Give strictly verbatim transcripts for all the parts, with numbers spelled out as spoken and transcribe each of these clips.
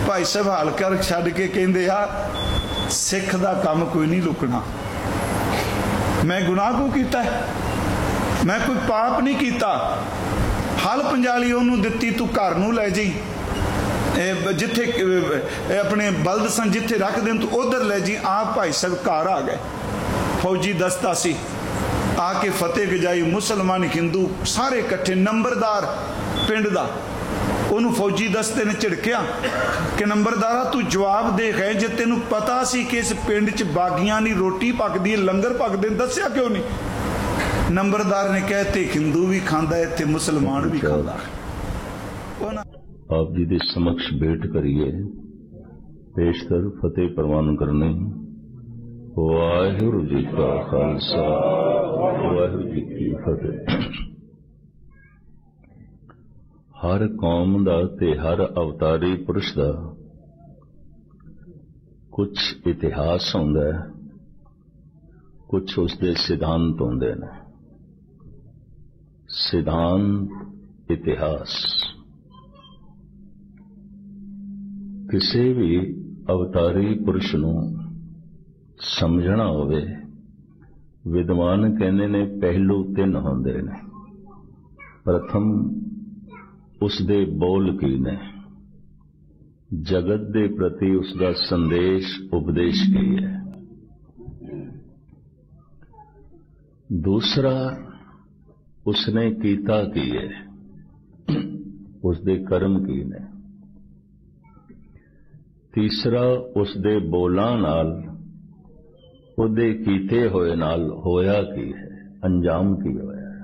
भाई साहब हल्का छड्ड के कहंदे आ सिख दा काम कोई नहीं लुकना। मैं गुनाह को कीता है? मैं कोई पाप नहीं कीता। हल पंजाली उन्होंने दिती, तू घर नूं लै जी, जिथे अपने बल्द सन जिथे रख देन तू उधर ले जी। आप भाई साहब घर आ गए, फौजी दस्ता सी, आके फतेह गजाई, मुसलमान हिंदू सारे इकट्ठे, नंबरदार पिंड दा उन्होंने फौजी दस्ते ने झिड़किया कि नंबरदारा तू जवाब दे गए, जे तेनू पता सी कि इस पिंड च बागियां दी रोटी पकदी है, लंगर पकदे, दस्या क्यों नहीं? नंबरदार ने कहते हिंदू भी खांदा है ते मुसलमान भी खांदा है। आप जी दे समक्ष भेंट करिए, पेशतर फतेह प्रवान करने। वाहिगुरू जी का खालसा, वाहिगुरू जी की फतेह। हर कौम दा ते हर अवतारी पुरुष दा कुछ इतिहास होंदा है, कुछ उसदे सिद्धांत होंदे ने। सिद्धांत, इतिहास। किसी भी अवतारी पुरुष नूं समझना होवे, विद्वान कहने ने पहलू तीन होंदे ने। प्रथम उसदे बोल की ने, जगत दे प्रति उसका संदेश उपदेश की है। दूसरा उसने कीता की है, उसदे कर्म की ने। तीसरा उसदे बोलां नाल उहदे कीते होए नाल होया की है, अंजाम की होया है।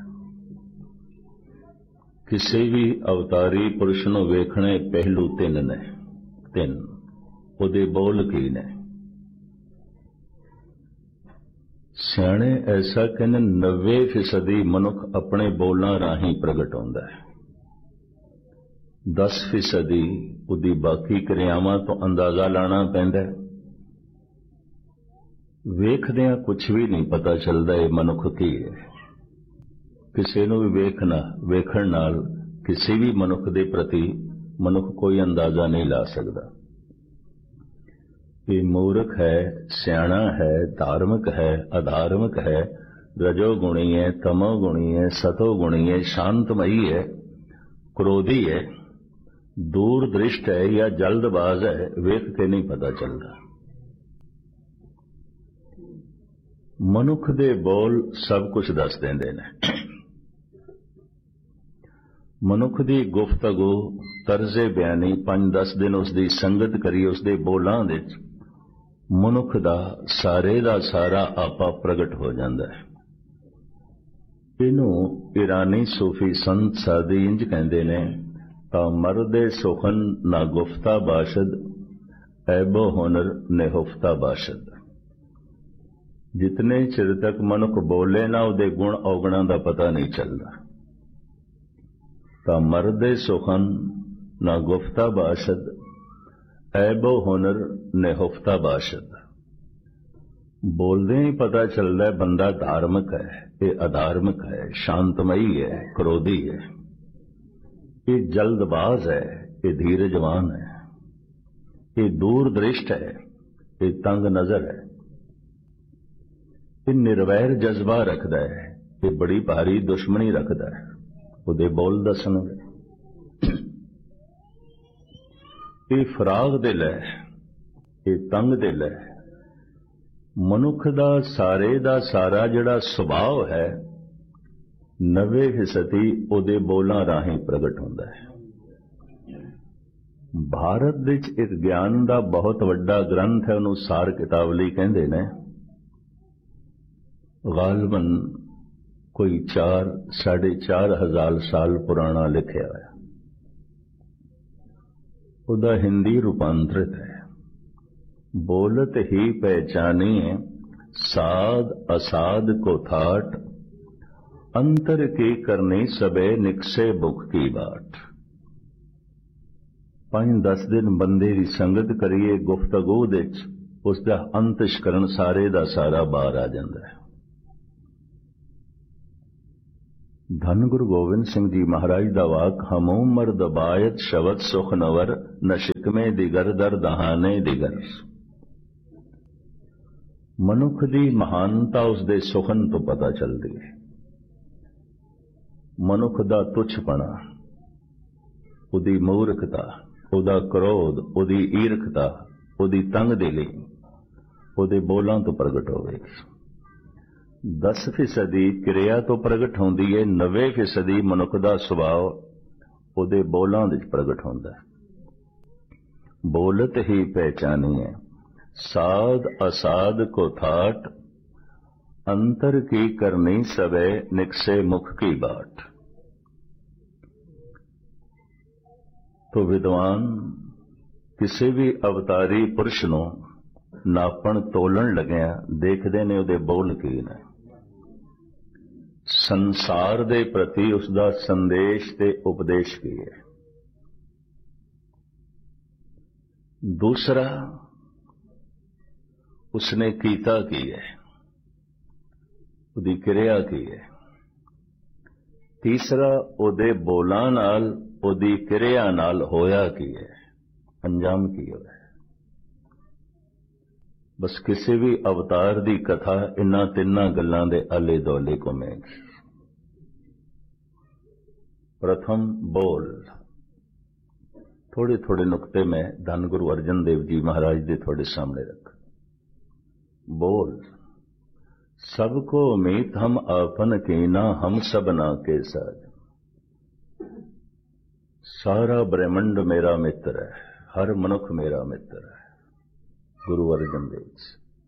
किसी भी अवतारी पुरुष नूं वेखणे पहलू तीन ने, तीन उहदे बोल की ने। सियाणे ऐसा कहने नब्बे फीसदी मनुख अपने बोलां राही प्रगट होंदा है, दस फीसदी उहदी बाकी क्रियावां तो अंदाजा लाना पैंदा है। वेखदियां कुछ भी नहीं पता चलता है मनुख की है। किसी नूं भी वेखना वेखण नाल किसी भी मनुख दे प्रति मनुख कोई अंदाजा नहीं ला सकता। ये मूर्ख है, सियाणा है, धार्मिक है, अधार्मिक है, रजोगुणी है, तमोगुणी है, सतोगुणी है, शांतमयी है, क्रोधी है, दूर दृष्ट है या जल्दबाज है, वेख के नहीं पता चलता। मनुख दे बोल सब कुछ दस देंदे ने। मनुख दी गुफ्तगू तर्जे बयानी पंज दस दिन उसकी संगत करी, उसके बोलां दे मनुख दा सारे दा सारा आपा प्रगट हो जाता है। इनू ईरानी सूफी संत सादी इंज कहते ने, ता मर्दे सुखन ना गुफ्ता बाशद, ऐबो हुनर नेहुफ्ता बाशद। जितने चिर तक मनुख बोले ना उहदे गुण अवगुणा का पता नहीं चलता। ता मर्दे सुखन ना गुफ्ता बाशद, ऐबो हुनर नेहुफ्ता बाशद। बोलदे ही पता चलता है बंदा धार्मिक है, ये अधार्मिक है, शांतमयी है, क्रोधी है, ये जल्दबाज है, ये धीरजवान है, ये दूरदृष्ट है, ये तंग नजर है, ये निर्वैर जज्बा रखता है, ये बड़ी भारी दुश्मनी रखता है। उहदे बोल दसणगे। ये फराग दिल है, ये तंग दिल है। मनुख दा सारे दा सारा जिहड़ा सुभाव है नवे हिस्सती उहदे बोलां राही प्रगट होंदा है। भारत विच इस ज्ञान दा बहुत वड्डा ग्रंथ है, उहनूं सार कितावली कहंदे ने। गालबन कोई चार साढ़े चार हजार साल पुराना लिखा है। उदा हिंदी रूपांतरित है। बोलत ही पहचानिए साध असाध को थाट, अंतर की करनी सबे निकसे बुख की बाट। पांच दस दिन बंदे की संगत करिए, गुफ्तगू दे उसका अंतशकरण सारे दा सारा बाहर आ जाता है। ਧੰਨ ਗੁਰੂ ਗੋਬਿੰਦ ਸਿੰਘ ਜੀ ਮਹਾਰਾਜ ਦਾ ਵਾਕ, ਹਮੋ ਮਰਦ ਬਾਇਤ ਸ਼ਬਦ ਸੁਖ ਨਵਰ, ਨ ਸ਼ਿਕਮੇ ਦਿਗਰ ਦਰ ਦਹਾਨੇ ਦਿਗਰ। ਮਨੁੱਖ ਦੀ ਮਹਾਨਤਾ ਉਸਦੇ ਸੁਖਨ ਤੋਂ ਪਤਾ ਚੱਲਦੀ ਹੈ। ਮਨੁੱਖ ਦਾ ਤੁੱਛਪਣਾ, ਉਹਦੀ ਮੂਰਖਤਾ, ਉਹਦਾ ਕ੍ਰੋਧ, ਉਹਦੀ ਈਰਖਤਾ, ਉਹਦੀ ਤੰਗਦਿਲੀ ਉਹਦੇ ਬੋਲਾਂ ਤੋਂ ਪ੍ਰਗਟ ਹੋਵੇਗੀ। ਦਸ ਫੀਸਦੀ ਕਿਰਿਆ ਤੋਂ ਪ੍ਰਗਟ ਹੁੰਦੀ ਹੈ, ਨਵੇਂ ਫੀਸਦੀ ਮਨੁੱਖ ਦਾ ਸੁਭਾਅ ਉਹਦੇ ਬੋਲਾਂ ਵਿੱਚ ਪ੍ਰਗਟ ਹੁੰਦਾ ਹੈ। ਬੋਲਤ ਹੀ ਪਹਿਚਾਨੀਏ ਸਾਧ ਅਸਾਧ ਕੋ ਥਾਟ, ਅੰਤਰ ਕੀ ਕਰਨੀ ਸਵੇ ਨਿਕਸੇ ਮੁਖ ਕੀ ਬਾਟ। ਤੋ ਵਿਦਵਾਨ ਕਿਸੇ ਵੀ ਅਵਤਾਰੀ ਪੁਰਸ਼ ਨੂੰ ਨਾਪਣ ਤੋਲਣ ਲੱਗਿਆ ਦੇਖਦੇ ਨੇ ਉਹਦੇ ਬੋਲ ਕੀ ਨੇ, ਸੰਸਾਰ ਦੇ ਪ੍ਰਤੀ ਉਸਦਾ ਸੰਦੇਸ਼ ਤੇ ਉਪਦੇਸ਼ ਕੀ ਹੈ। ਦੂਸਰਾ, ਉਸਨੇ ਕੀਤਾ ਕੀ ਹੈ, ਉਹਦੀ ਕਿਰਿਆ ਕੀ ਹੈ। ਤੀਸਰਾ, ਉਹਦੇ ਬੋਲਾਂ ਨਾਲ, ਉਹਦੀ ਕਿਰਿਆ ਨਾਲ ਹੋਇਆ ਕੀ ਹੈ, ਅੰਜਾਮ ਕੀ ਹੋਇਆ। ਬਸ ਕਿਸੇ ਵੀ ਅਵਤਾਰ ਦੀ ਕਥਾ ਇਨ੍ਹਾਂ ਤਿੰਨਾਂ ਗੱਲਾਂ ਦੇ ਆਲੇ ਦੁਆਲੇ ਘੁੰਮੇਗੀ। ਪ੍ਰਥਮ ਬੋਲ। ਥੋੜੇ ਥੋੜੇ ਨੁਕਤੇ ਮੈਂ ਧੰਨ ਗੁਰੂ ਅਰਜਨ ਦੇਵ ਜੀ ਮਹਾਰਾਜ ਦੇ ਤੁਹਾਡੇ ਸਾਹਮਣੇ ਰੱਖ। बोल सबको मीत हम आपन कीना, हम सबना के साथ। सारा ब्रह्मंड मेरा मित्र है, हर मनुख मेरा मित्र है। गुरु अर्जन देव जी,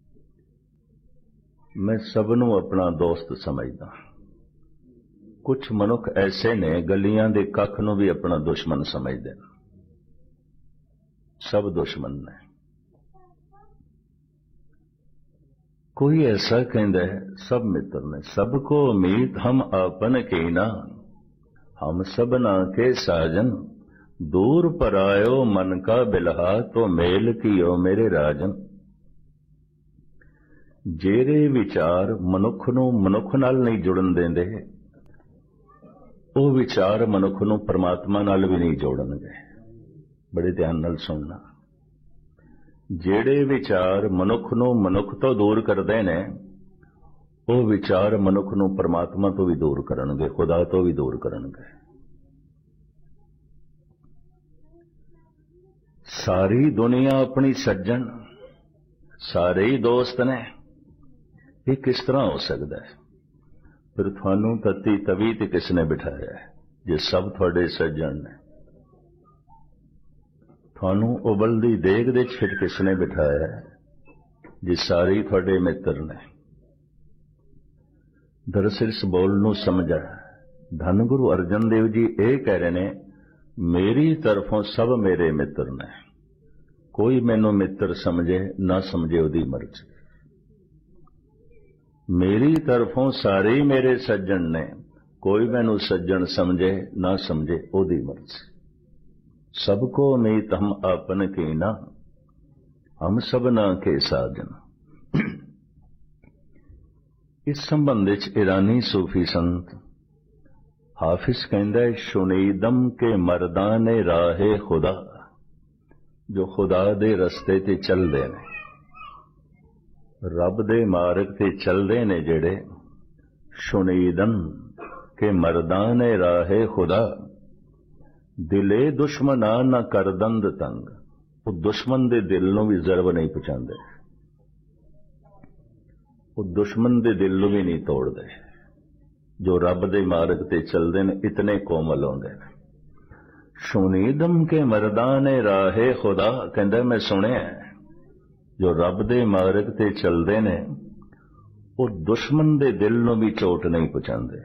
मैं सबनों अपना दोस्त समझदा। कुछ मनुख ऐसे ने गलियां दे कख नूं भी अपना दुश्मन समझदे ने। सब दुश्मन ने। कोई ऐसा कहता है सब मित्र ने। सबको उम्मीद हम आपन कीना, हम सबना के साजन। दूर परायो मन का बिलहा, तो मेल कियो मेरे राजन। जेरे विचार मनुख नूं मनुख नाल नहीं जुड़न देंदे, वो विचार मनुख नूं परमात्मा नाल भी नहीं जोड़नगे। बड़े ध्यान नाल सुनना। ਜਿਹੜੇ ਵਿਚਾਰ ਮਨੁੱਖ ਨੂੰ ਮਨੁੱਖ ਤੋਂ ਦੂਰ ਕਰਦੇ ਨੇ, ਉਹ ਵਿਚਾਰ ਮਨੁੱਖ ਨੂੰ ਪਰਮਾਤਮਾ ਤੋਂ ਵੀ ਦੂਰ ਕਰਨਗੇ, ਖੁਦਾ ਤੋਂ ਵੀ ਦੂਰ ਕਰਨਗੇ। ਸਾਰੀ ਦੁਨੀਆ ਆਪਣੀ ਸੱਜਣ, ਸਾਰੇ ਹੀ ਦੋਸਤ ਨੇ। ਇਹ ਕਿਸ ਤਰ੍ਹਾਂ ਹੋ ਸਕਦਾ ਹੈ? ਫਿਰ ਤੁਹਾਨੂੰ ਤਤੀ ਤਵੀ ਤੇ ਕਿਸ ਨੇ ਬਿਠਾਇਆ ਹੈ ਜੇ ਸਭ ਤੁਹਾਡੇ ਸੱਜਣ ਨੇ? ਤੁਹਾਨੂੰ ਉਬਲਦੀ ਦੇਗ ਦੇ ਛਿਟ ਕਿਸ ਨੇ ਬਿਠਾਇਆ ਹੈ ਜੇ ਸਾਰੇ ਤੁਹਾਡੇ ਮਿੱਤਰ ਨੇ? ਦਰਅਸਲ ਇਸ ਬੋਲ ਨੂੰ ਸਮਝਾ। ਧੰਨ ਗੁਰੂ ਅਰਜਨ ਦੇਵ ਜੀ ਇਹ ਕਹਿ ਰਹੇ ਨੇ, ਮੇਰੀ ਤਰਫੋਂ ਸਭ ਮੇਰੇ ਮਿੱਤਰ ਨੇ। ਕੋਈ ਮੈਨੂੰ ਮਿੱਤਰ ਸਮਝੇ ਨਾ ਸਮਝੇ ਉਹਦੀ ਮਰਜ਼ੀ। ਮੇਰੀ ਤਰਫੋਂ ਸਾਰੇ ਮੇਰੇ ਸੱਜਣ ਨੇ। ਕੋਈ ਮੈਨੂੰ ਸੱਜਣ ਸਮਝੇ ਨਾ ਸਮਝੇ ਉਹਦੀ ਮਰਜ਼ੀ। सबको मीत हम आपन कीना, हम सबना के साजन। इस संबंध विच ईरानी सूफी संत हाफिज कहंदा है, शुनीदम के मर्दाने राहे खुदा। जो खुदा दे रस्ते ते चलदे ने, रब दे मार्ग ते चलदे ने जेड़े, शुनीदम के मर्दाने राहे खुदा। दिले दुश्मना न करदंद तंग। वो दुश्मन दे दिल नूं भी जरब नहीं पहुंचाते, वो दुश्मन दे दिल नूं भी नहीं तोड़ते। जो रब दे मार्ग ते चलते हैं इतने कोमल होंदे ने। शुनीदम के मर्दाने राहे खुदा। कहंदा मैं सुनिया जो रब दे मार्ग ते चलते हैं वो दुश्मन दे दिल नूं भी चोट नहीं पहुंचाते।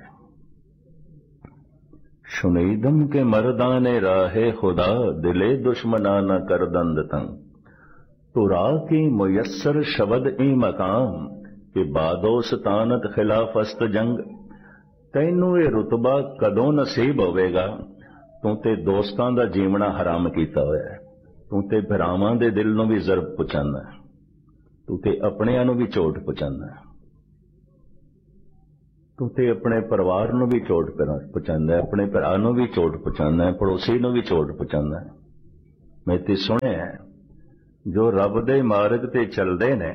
शुनीदम के मर्दाने राहे खुदा, दिले दुश्मना न करदंद तंग। तुरा की मुयस्सर शबद ई मकाम, कि बादो सतानत खिलाफस्त जंग। तैनू ये रुतबा कदों नसीब होवेगा? तू ते दोस्तां दा जीवना हराम कीता होया है। तू ते भरावां दे दिल नूं भी जरब पहुंचाना है, तू ते अपनियां नूं भी चोट पहुंचाना है। ਤੂੰ ਤੇ ਆਪਣੇ ਪਰਿਵਾਰ ਨੂੰ ਵੀ ਚੋਟ ਪਹੁੰਚਾਉਂਦਾ ਹੈ, ਆਪਣੇ ਭਰਾ ਨੂੰ ਵੀ ਚੋਟ ਪਹੁੰਚਾਉਂਦਾ ਹੈ, ਪੜੋਸੀ ਨੂੰ ਵੀ ਚੋਟ ਪਹੁੰਚਾਉਂਦਾ ਹੈ। ਮੈਂ ਤੇ ਸੁਣਿਆ ਜੋ ਰੱਬ ਦੇ ਮਾਰਗ ਤੇ ਚੱਲਦੇ ਨੇ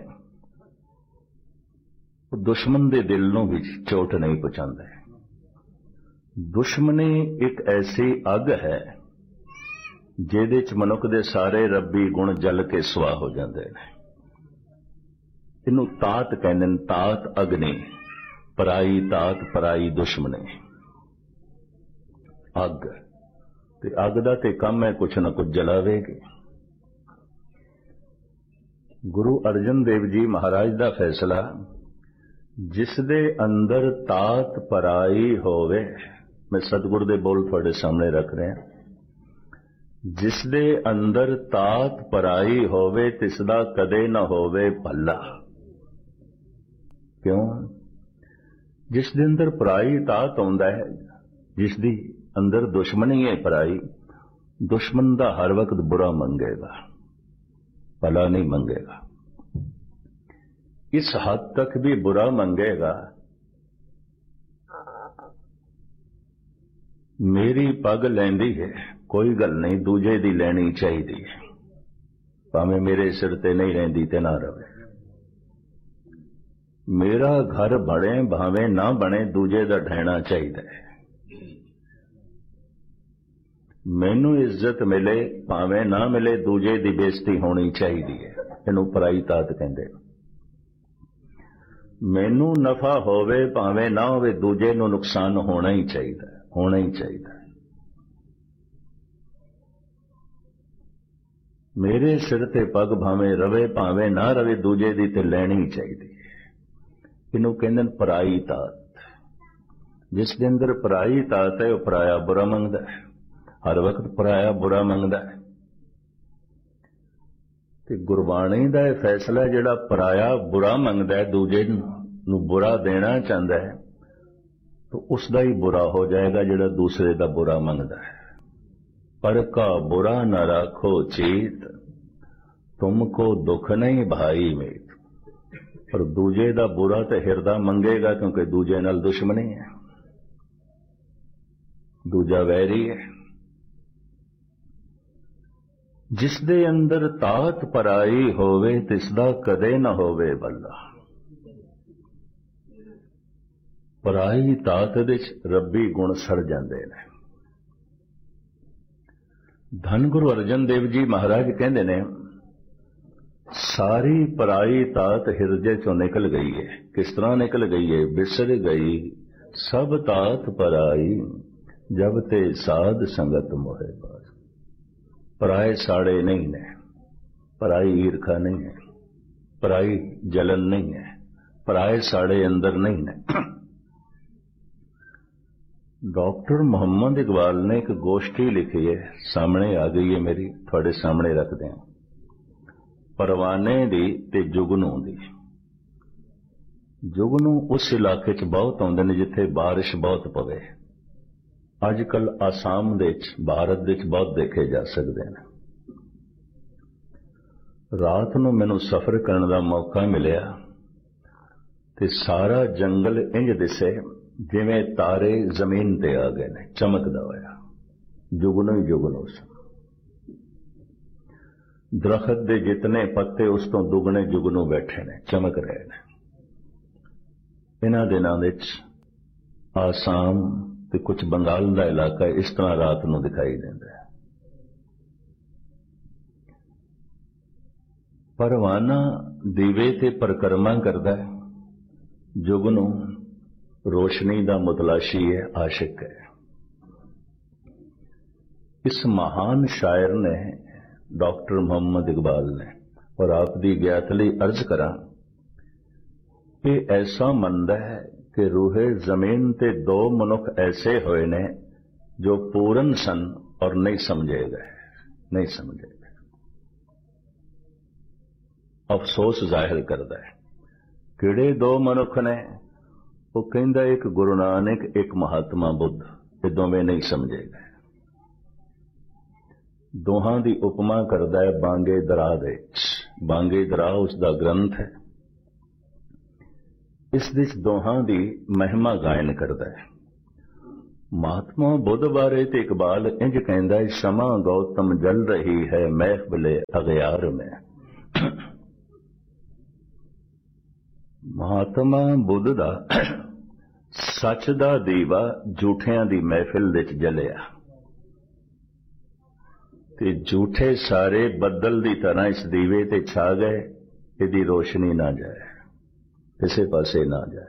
ਉਹ ਦੁਸ਼ਮਣ ਦੇ ਦਿਲ ਨੂੰ ਵੀ ਚੋਟ ਨਹੀਂ ਪਹੁੰਚਾਉਂਦੇ। ਦੁਸ਼ਮਣੀ ਇੱਕ ਐਸੀ ਅੱਗ ਹੈ ਜਿਹਦੇ ਚ ਮਨੁੱਖ ਦੇ ਸਾਰੇ ਰੱਬੀ ਗੁਣ ਜਲ ਕੇ ਸੁਆਹ ਹੋ ਜਾਂਦੇ ਨੇ। ਇਹਨੂੰ ਤਾਤ ਕਹਿੰਦੇ ਨੇ, ਤਾਤ ਅਗਨੀ, ਪਰਾਈ ਤਾਤ ਪਰਾਈ ਦੁਸ਼ਮਣੀ। ਅੱਗ ਤੇ ਅੱਗ ਦਾ ਤੇ ਕੰਮ ਹੈ ਕੁਛ ਨਾ ਕੁਛ ਜਲਾਵੇਗੀ। ਗੁਰੂ ਅਰਜਨ ਦੇਵ ਜੀ ਮਹਾਰਾਜ ਦਾ ਫੈਸਲਾ, ਜਿਸ ਦੇ ਅੰਦਰ ਤਾਤ ਪਰਾਈ ਹੋਵੇ, ਮੈਂ ਸਤਿਗੁਰ ਦੇ ਬੋਲ ਤੁਹਾਡੇ ਸਾਹਮਣੇ ਰੱਖ ਰਿਹਾ, ਜਿਸ ਦੇ ਅੰਦਰ ਤਾਤ ਪਰਾਈ ਹੋਵੇ ਤਿਸ ਦਾ ਕਦੇ ਨਾ ਹੋਵੇ ਭੱਲਾ। ਕਿਉਂ? ਜਿਸ ਦੇ ਅੰਦਰ ਪਰਾਈ ਤਾਤ ਆਉਂਦਾ ਹੈ, ਜਿਸ ਦੀ ਅੰਦਰ ਦੁਸ਼ਮਣੀ ਹੈ ਪਰਾਈ, ਦੁਸ਼ਮਣ ਦਾ ਹਰ ਵਕਤ ਬੁਰਾ ਮੰਗੇਗਾ, ਭਲਾ ਨਹੀਂ ਮੰਗੇਗਾ। ਇਸ ਹੱਦ ਤੱਕ ਵੀ ਬੁਰਾ ਮੰਗੇਗਾ, ਮੇਰੀ ਪੱਗ ਲੈਂਦੀ ਹੈ ਕੋਈ ਗੱਲ ਨਹੀਂ, ਦੂਜੇ ਦੀ ਲੈਣੀ ਚਾਹੀਦੀ ਹੈ, ਭਾਵੇਂ ਮੇਰੇ ਸਿਰ ਤੇ ਨਹੀਂ ਰਹਿੰਦੀ ਤੇ ਨਾ ਰਵੇ। ਮੇਰਾ ਘਰ ਬਣੇ ਭਾਵੇਂ ਨਾ ਬਣੇ, ਦੂਜੇ ਦਾ ਢਹਿਣਾ ਚਾਹੀਦਾ ਹੈ। ਮੈਨੂੰ ਇੱਜ਼ਤ ਮਿਲੇ ਭਾਵੇਂ ਨਾ ਮਿਲੇ, ਦੂਜੇ ਦੀ ਬੇਇੱਜ਼ਤੀ ਹੋਣੀ ਚਾਹੀਦੀ ਹੈ। ਇਹਨੂੰ ਪਰਾਈ ਤਾਤ ਕਹਿੰਦੇ। ਮੈਨੂੰ ਨਫਾ ਹੋਵੇ ਭਾਵੇਂ ਨਾ ਹੋਵੇ, ਦੂਜੇ ਨੂੰ ਨੁਕਸਾਨ ਹੋਣਾ ਹੀ ਚਾਹੀਦਾ, ਹੋਣਾ ਹੀ ਚਾਹੀਦਾ। ਮੇਰੇ ਸਿਰ ਤੇ ਪੱਗ ਭਾਵੇਂ ਰਵੇ ਭਾਵੇਂ ਨਾ ਰਵੇ, ਦੂਜੇ ਦੀ ਤੇ ਲੈਣੀ ਚਾਹੀਦੀ ਹੈ। ਇਹਨੂੰ ਕਹਿੰਦੇ ਨੇ ਪਰਾਈ ਤਾਤ। ਜਿਸ ਦੇ ਅੰਦਰ ਪਰਾਈ ਤਾਤ ਹੈ ਉਹ ਪਰਾਇਆ ਬੁਰਾ ਮੰਗਦਾ ਹੈ, ਹਰ ਵਕਤ ਪਰਾਇਆ ਬੁਰਾ ਮੰਗਦਾ ਹੈ। ਤੇ ਗੁਰਬਾਣੀ ਦਾ ਇਹ ਫੈਸਲਾ, ਜਿਹੜਾ ਪਰਾਇਆ ਬੁਰਾ ਮੰਗਦਾ ਹੈ, ਦੂਜੇ ਨੂੰ ਬੁਰਾ ਦੇਣਾ ਚਾਹੁੰਦਾ ਹੈ, ਤਾਂ ਉਸ ਦਾ ਹੀ ਬੁਰਾ ਹੋ ਜਾਏਗਾ ਜਿਹੜਾ ਦੂਸਰੇ ਦਾ ਬੁਰਾ ਮੰਗਦਾ ਹੈ। ਪਰ ਕਾ ਬੁਰਾ न राखो चीत, तुमको दुख नहीं भाई मीत। पर दूजे ਦਾ ਬੁਰਾ ਤੇ ਹਿਰਦਾ ਮੰਗੇਗਾ, ਕਿਉਂਕਿ ਦੂਜੇ ਨਾਲ ਦੁਸ਼ਮਣੀ ਹੈ, ਦੂਜਾ ਵੈਰੀ ਹੈ। ਜਿਸ ਦੇ ਅੰਦਰ ਤਾਤ ਪਰਾਈ ਹੋਵੇ ਤਿਸ ਦਾ ਕਦੇ ਨਾ ਹੋਵੇ ਭੱਲਾ। ਪਰਾਈ ਤਾਤ ਦੇ ਵਿੱਚ ਰੱਬੀ ਗੁਣ ਸੜ ਜਾਂਦੇ ਨੇ। ਧੰਨ ਗੁਰੂ ਅਰਜਨ ਦੇਵ ਜੀ ਮਹਾਰਾਜ ਕਹਿੰਦੇ ਨੇ, ਸਾਰੀ ਪਰਾਈ ਤਾਤ ਹਿਰਦੇ ਚੋਂ ਨਿਕਲ ਗਈ ਹੈ। ਕਿਸ ਤਰ੍ਹਾਂ ਨਿਕਲ ਗਈ ਹੈ? ਬਿਸਰ ਗਈ ਸਭ ਤਾਤ ਪਰਾਈ, ਜਬ ਤੇ ਸਾਧ ਸੰਗਤ ਮੋਹਿ ਬਾਸ। ਪਰਾਏ ਸਾੜੇ ਨਹੀਂ ਨੇ, ਪਰਾਈ ਈਰਖਾ ਨਹੀਂ ਹੈ, ਪਰਾਈ ਜਲਨ ਨਹੀਂ ਹੈ, ਪਰਾਏ ਸਾੜੇ ਅੰਦਰ ਨਹੀਂ ਨੇ। ਡਾਕਟਰ ਮੁਹੰਮਦ ਇਕਬਾਲ ਨੇ ਇੱਕ ਗੋਸ਼ਟੀ ਲਿਖੀ ਹੈ, ਸਾਹਮਣੇ ਆ ਗਈ ਹੈ ਮੇਰੀ, ਤੁਹਾਡੇ ਸਾਹਮਣੇ ਰੱਖਦੇ ਹਾਂ। ਪਰਵਾਨੇ ਦੀ ਤੇ ਜੁਗਨੂ ਦੀ। ਜੁਗਨੂ ਉਸ ਇਲਾਕੇ 'ਚ ਬਹੁਤ ਆਉਂਦੇ ਨੇ ਜਿੱਥੇ ਬਾਰਿਸ਼ ਬਹੁਤ ਪਵੇ। ਅੱਜ ਕੱਲ ਆਸਾਮ ਦੇ ਵਿੱਚ, ਭਾਰਤ ਦੇ ਵਿੱਚ ਬਹੁਤ ਦੇਖੇ ਜਾ ਸਕਦੇ ਨੇ। ਰਾਤ ਨੂੰ ਮੈਨੂੰ ਸਫ਼ਰ ਕਰਨ ਦਾ ਮੌਕਾ ਮਿਲਿਆ ਤੇ ਸਾਰਾ ਜੰਗਲ ਇੰਜ ਦਿਸੇ ਜਿਵੇਂ ਤਾਰੇ ਜ਼ਮੀਨ ਤੇ ਆ ਗਏ ਨੇ, ਚਮਕਦਾ ਹੋਇਆ। ਜੁਗਨੂ ਹੀ ਜੁਗਨੂ ਸਨ। ਦਰਖਤ ਦੇ ਜਿਤਨੇ ਪੱਤੇ ਉਸ ਤੋਂ ਦੁਗਣੇ ਜੁਗਨੂ ਬੈਠੇ ਨੇ, ਚਮਕ ਰਹੇ ਨੇ। ਇਹਨਾਂ ਦਿਨਾਂ ਵਿੱਚ ਆਸਾਮ ਤੇ ਕੁਝ ਬੰਗਾਲ ਦਾ ਇਲਾਕਾ ਇਸ ਤਰ੍ਹਾਂ ਰਾਤ ਨੂੰ ਦਿਖਾਈ ਦਿੰਦਾ ਹੈ। ਪਰਵਾਨਾ ਦੀਵੇ ਤੇ ਪਰਕਰਮਾ ਕਰਦਾ ਹੈ, ਜੁਗਨੂ ਰੋਸ਼ਨੀ ਦਾ ਮੁਤਲਾਸ਼ੀ ਹੈ, ਆਸ਼ਿਕ ਹੈ। ਇਸ ਮਹਾਨ ਸ਼ਾਇਰ ਨੇ, ਡਾਕਟਰ ਮੁਹੰਮਦ ਇਕਬਾਲ ਨੇ, ਔਰ ਆਪ ਦੀ ਗਿਆਤ ਲਈ ਅਰਜ਼ ਕਰਾਂ, ਇਹ ਐਸਾ ਮੰਨਦਾ ਹੈ ਕਿ ਰੂਹੇ ਜ਼ਮੀਨ ਤੇ ਦੋ ਮਨੁੱਖ ਐਸੇ ਹੋਏ ਨੇ ਜੋ ਪੂਰਨ ਸਨ ਔਰ ਨਹੀਂ ਸਮਝੇ ਗਏ, ਨਹੀਂ ਸਮਝੇ ਗਏ। ਅਫਸੋਸ ਜ਼ਾਹਿਰ ਕਰਦਾ ਹੈ। ਕਿਹੜੇ ਦੋ ਮਨੁੱਖ ਨੇ? ਉਹ ਕਹਿੰਦਾ ਇੱਕ ਗੁਰੂ ਨਾਨਕ, ਇੱਕ ਮਹਾਤਮਾ ਬੁੱਧ। ਇਹ ਦੋਵੇਂ ਨਹੀਂ ਸਮਝੇ ਗਏ। ਦੋਹਾਂ ਦੀ ਉਪਮਾ ਕਰਦਾ ਹੈ ਬਾਂਗੇ ਦਰਾ ਦੇ ਵਿੱਚ। ਬਾਂਗੇ ਦਰਾ ਉਸ ਦਾ ਗ੍ਰੰਥ ਹੈ। इस दिस दोहां दी महिमा गायन करदा है। महात्मा बुद्ध बारे ते इकबाल इंज कहंदा है, शमा गौतम जल रही है महफिले अगयार में। महात्मा बुद्ध दा सच दा दीवा झूठियां दी महफिल विच जलिया ते झूठे सारे बदल दी तरह इस दीवे ते छा गए। इहदी रोशनी ना जाए, किसे पासे ना जाए।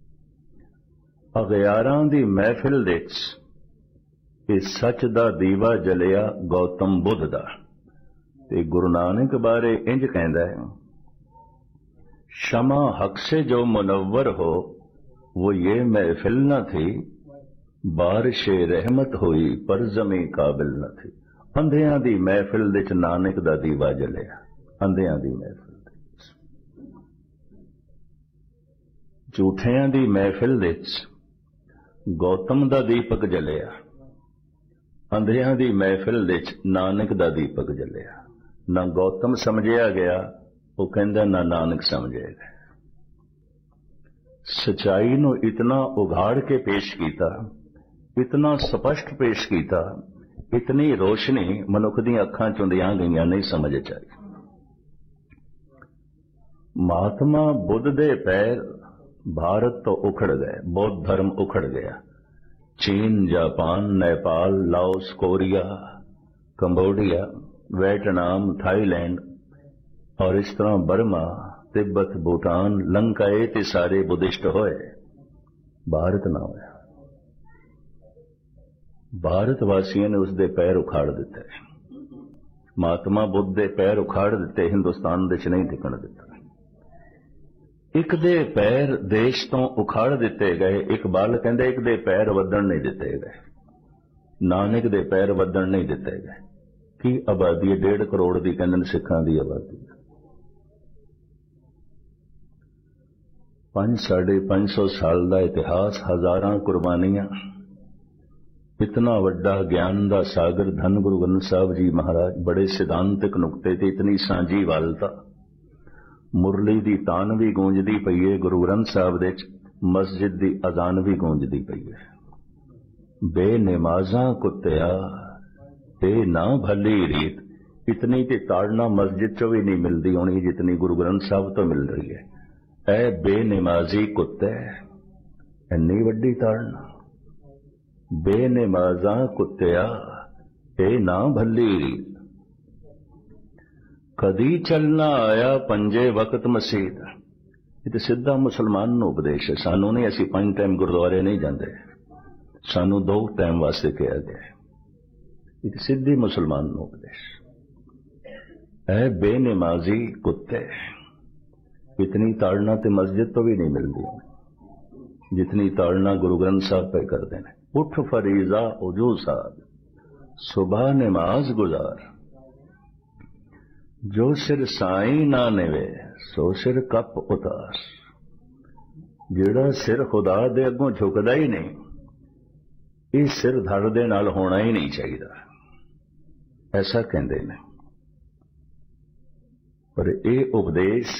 अगयारां दी महफिल विच इह सच दा दीवा जलिया गौतम बुद्ध दा। ते गुरु नानक बारे इंज कहंदा है, शमा हक से जो मुनव्वर हो वो ये महफिल न थी, बारिश रहमत हुई पर जमी काबिल न थी। अंधियां दी महफिल विच नानक दा दीवा जलिया। अंधियां दी महफिल विच, झूठियां दी महफिल विच गौतम दा दीपक जलिया। अंधियां दी महफिल विच नानक दा दीपक जलिया। ना गौतम समझिया गया, वो कहंदा ना नानक समझे गए। सच्चाई नूं इतना उघाड़ के पेश कीता, इतना स्पष्ट पेश कीता, इतनी रोशनी मनुख दी अखां चों दियां गईयां नहीं समझ आई। महात्मा बुद्ध दे पैर भारत तो उखड़ गए, बौद्ध धर्म उखड़ गया। चीन, Japan, Nepal, Laos, Korea, Cambodia, Vietnam, Thailand और इस तरह बर्मा, तिब्बत, भूटान, लंका ते सारे बुद्धिस्ट होए, भारत ना होया। भारत वासियों ने उसके पैर उखाड़ दिते। महात्मा बुद्ध दे पैर उखाड़ दिते, हिंदुस्तान दे च नहीं टिकण दिता। एक दे पैर देश तो उखाड़ दिते गए। इकबाल कहंदे एक दे पैर वधण नहीं दिते गए, नानक दे पैर वधण नहीं दिते गए। की आबादी है? डेढ़ करोड़ की कहंदे सिखां दी आबादी। पांच साढ़े पांच सौ साल का इतिहास, हजारां कुर्बानियां, इतना वड्डा ज्ञान का सागर धन गुरु ग्रंथ साहब जी महाराज। बड़े सिद्धांतिक नुकते ते इतनी सांझी वालता। मुरली दी तान भी गूंजदी पई है गुरु ग्रंथ साहब दे, मस्जिद दी अजान भी गूंजदी पई है। बेनमाज़ां कुत्तिया ते ना भली रीत, इतनी ते ताड़ना मस्जिद चो भी नहीं मिलती होनी जितनी गुरु ग्रंथ साहब तो मिल रही है। ऐ बेनमाजी कुत्ते, इन्नी वड्डी ताड़ना। बेनमाज़ां कुत्तिया ते ना भली रीत, कदी चलना आया पंजे वक्त मसीद। ये तो सीधा मुसलमान नूं उपदेश है, सानू नहीं। असीं पंज टाइम गुरुद्वारे नहीं जाते, सानू दो टाइम वास्ते कहा गया। ये तो सीधी मुसलमान नूं उपदेश। ऐ बेनमाजी कुत्ते, इतनी ताड़ना ते मस्जिद तो भी नहीं मिलती जितनी ताड़ना गुरु ग्रंथ साहब पे करते हैं। उठ फरीजा उजू साध, सुबह नमाज गुजार, जो सिर साई ना निवे सो सिर कप उतार। जेड़ा सिर खुदा दे अगों झुकदा ही नहीं, इस सिर धड़ दे नाल होना ही नहीं चाहिए, ऐसा कहते हैं। पर यह उपदेश,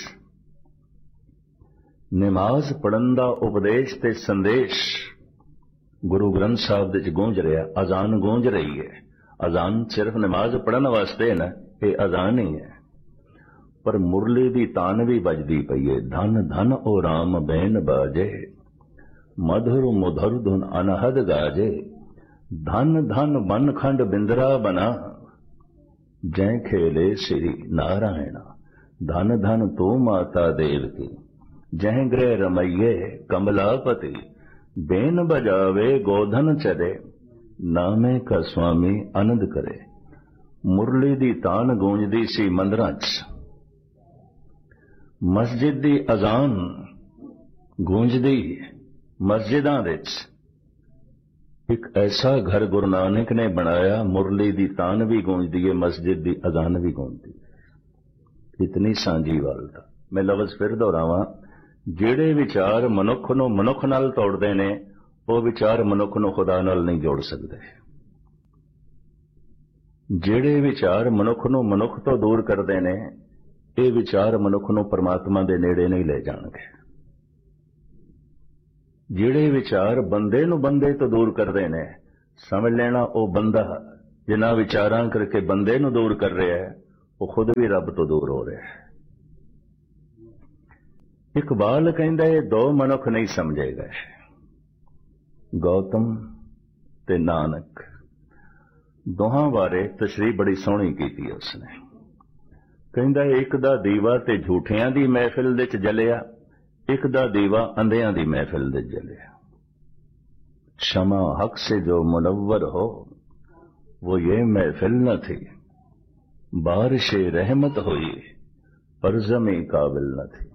नमाज पढ़न दा उपदेश ते संदेश गुरु ग्रंथ साहब दे गूंज रहा। अजान गूंज रही है। अजान सिर्फ नमाज पढ़न वास्ते है ना, ये अजान ही है। पर मुरली दी तान भी बजदी पई है। धन धन ओ राम बैन बाजे, मधुर मुधुर धुन अनहद गाजे। धन धन बन खंड बिंदरा बना, जय खेले श्री नारायणा। धन धन तू माता देव की, जय गृह रमैये कमलापति। बेन बजावे गोधन चरे, नामे का स्वामी आनंद करे। मुरली दी तान गूंजदी सी मंदिरां च, मस्जिद दी अजान गूंजदी मस्जिदां विच। एक ऐसा घर गुरु नानक ने बनाया, मुरली दी तान भी गूंजदी है, मस्जिद दी अजान भी गूंजदी है। इतनी सांझी वालता। मैं लफ्ज फिर दोहरावां, ਜਿਹੜੇ विचार मनुख ਨੂੰ मनुख नाल तोड़ते ने, वो विचार मनुख ਨੂੰ खुदा नाल नहीं जोड़ सकते। ਜਿਹੜੇ विचार मनुख ਨੂੰ मनुख तो दूर करते ने, ये विचार मनुख ਨੂੰ परमात्मा के नेड़े नहीं ले जाणगे। ਜਿਹੜੇ ਵਿਚਾਰ ਬੰਦੇ ਨੂੰ ਬੰਦੇ ਤੋਂ ਦੂਰ ਕਰਦੇ ਨੇ, ਸਮਝ ਲੈਣਾ ਉਹ ਬੰਦਾ ਜਿਨ੍ਹਾਂ ਵਿਚਾਰਾਂ ਕਰਕੇ ਬੰਦੇ ਨੂੰ ਦੂਰ ਕਰ ਰਿਹਾ ਹੈ, ਉਹ ਖੁਦ ਵੀ ਰੱਬ ਤੋਂ ਦੂਰ ਹੋ ਰਿਹਾ ਹੈ। ਇਕਬਾਲ ਕਹਿੰਦਾ ਇਹ ਦੋ ਮਨੁੱਖ ਨਹੀਂ ਸਮਝੇ ਗਏ, ਗੌਤਮ ਤੇ ਨਾਨਕ। ਦੋਹਾਂ ਬਾਰੇ ਤਸ਼ਰੀਹ ਬੜੀ ਸੋਹਣੀ ਕੀਤੀ ਉਸਨੇ। ਕਹਿੰਦਾ ਇੱਕ ਦਾ ਦੀਵਾ ਤੇ ਝੂਠਿਆਂ ਦੀ ਮਹਿਫਿਲ ਦੇ ਚ ਜਲਿਆ, ਇੱਕ ਦਾ ਦੀਵਾ ਅੰਧਿਆਂ ਦੀ ਮਹਿਫਿਲ ਦੇ ਜਲਿਆ। शमा हक से जो मुनव्वर हो वो ये महफिल न थी, बारिश रहमत हुई पर ज़मी काबिल न थी।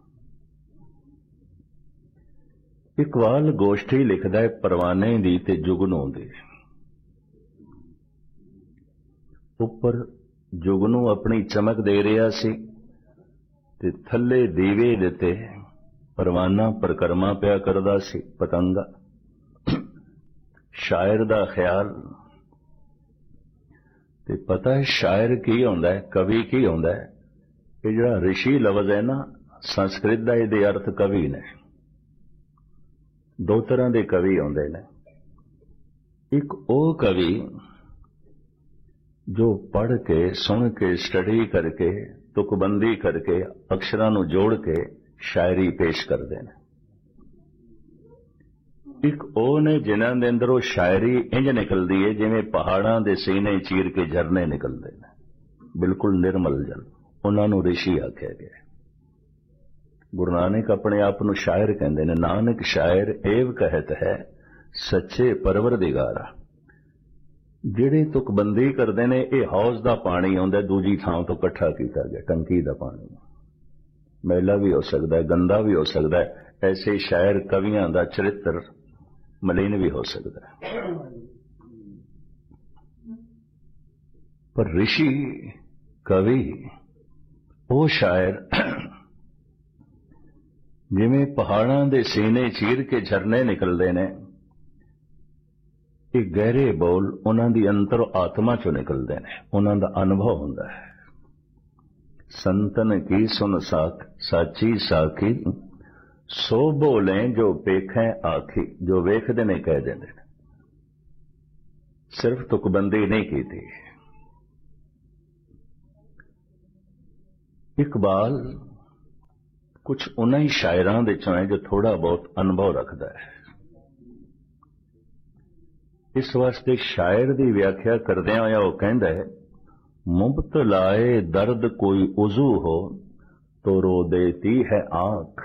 इकबाल गोष्ठी लिखदा है परवाने दी ते जुगनू दी। उपर जुगनू अपनी चमक दे रहा सी ते थल्ले दीवे दिते परवाना परकरमा पिया करदा सी, पतंगा। शायर दा ख्याल ते पता है शायर की होंदा है, कवि की होंदा है। ये जिहड़ा ऋषि लफ्ज़ है ना, संस्कृत दा इहदे अर्थ कवि ने। दो तरह के कवि होंदे ने। एक वो कवि जो पढ़ के सुन के स्टडी करके तुकबंदी करके अक्षरां नूं जोड़ के शायरी पेश करते हैं। एक ਉਹ ਨੇ ਜਿਨ੍ਹਾਂ ਦੇ ਅੰਦਰੋਂ शायरी इंज निकलती है जिवें पहाड़ां दे सीने चीर के झरने निकलते हैं, बिल्कुल निर्मल जल। उन्होंने ऋषि आख्या गया। गुरु नानक अपने आप नूं शायर कहते हैं। नानक शायर एव कहत है सच्चे परवरदिगारा। जिहड़े तुकबंदी करते हैं ये हौज का पानी आउंदा दूजी थां तो इकट्ठा किया गया, टंकी का पानी। मैला भी हो सकता है, गंदा भी हो सकता है। ऐसे शायर कवियां का चरित्र मलिन भी हो सकता है। पर ऋषि कवि वो शायर जिवें पहाड़ां दे सीने चीर के झरने निकलते हैं, ये गहरे बोल उन्हां दी अंतर आत्मा चों निकलते हैं, उन्हां दा अनुभव हुंदा है। संतन की सुन साख साची साखी सो बोले जो पेखें आखी। जो वेखदे ने कह देंदे ने, सिर्फ तुकबंदी नहीं की थी। इकबाल कुछ उन्हीं शायरां दे चों है जो थोड़ा बहुत अनुभव रखता है। इस वास्ते शायर की व्याख्या करदियां होया वो कहंदा है मुब्तलाए दर्द कोई उजू हो तो रो देती है आंख।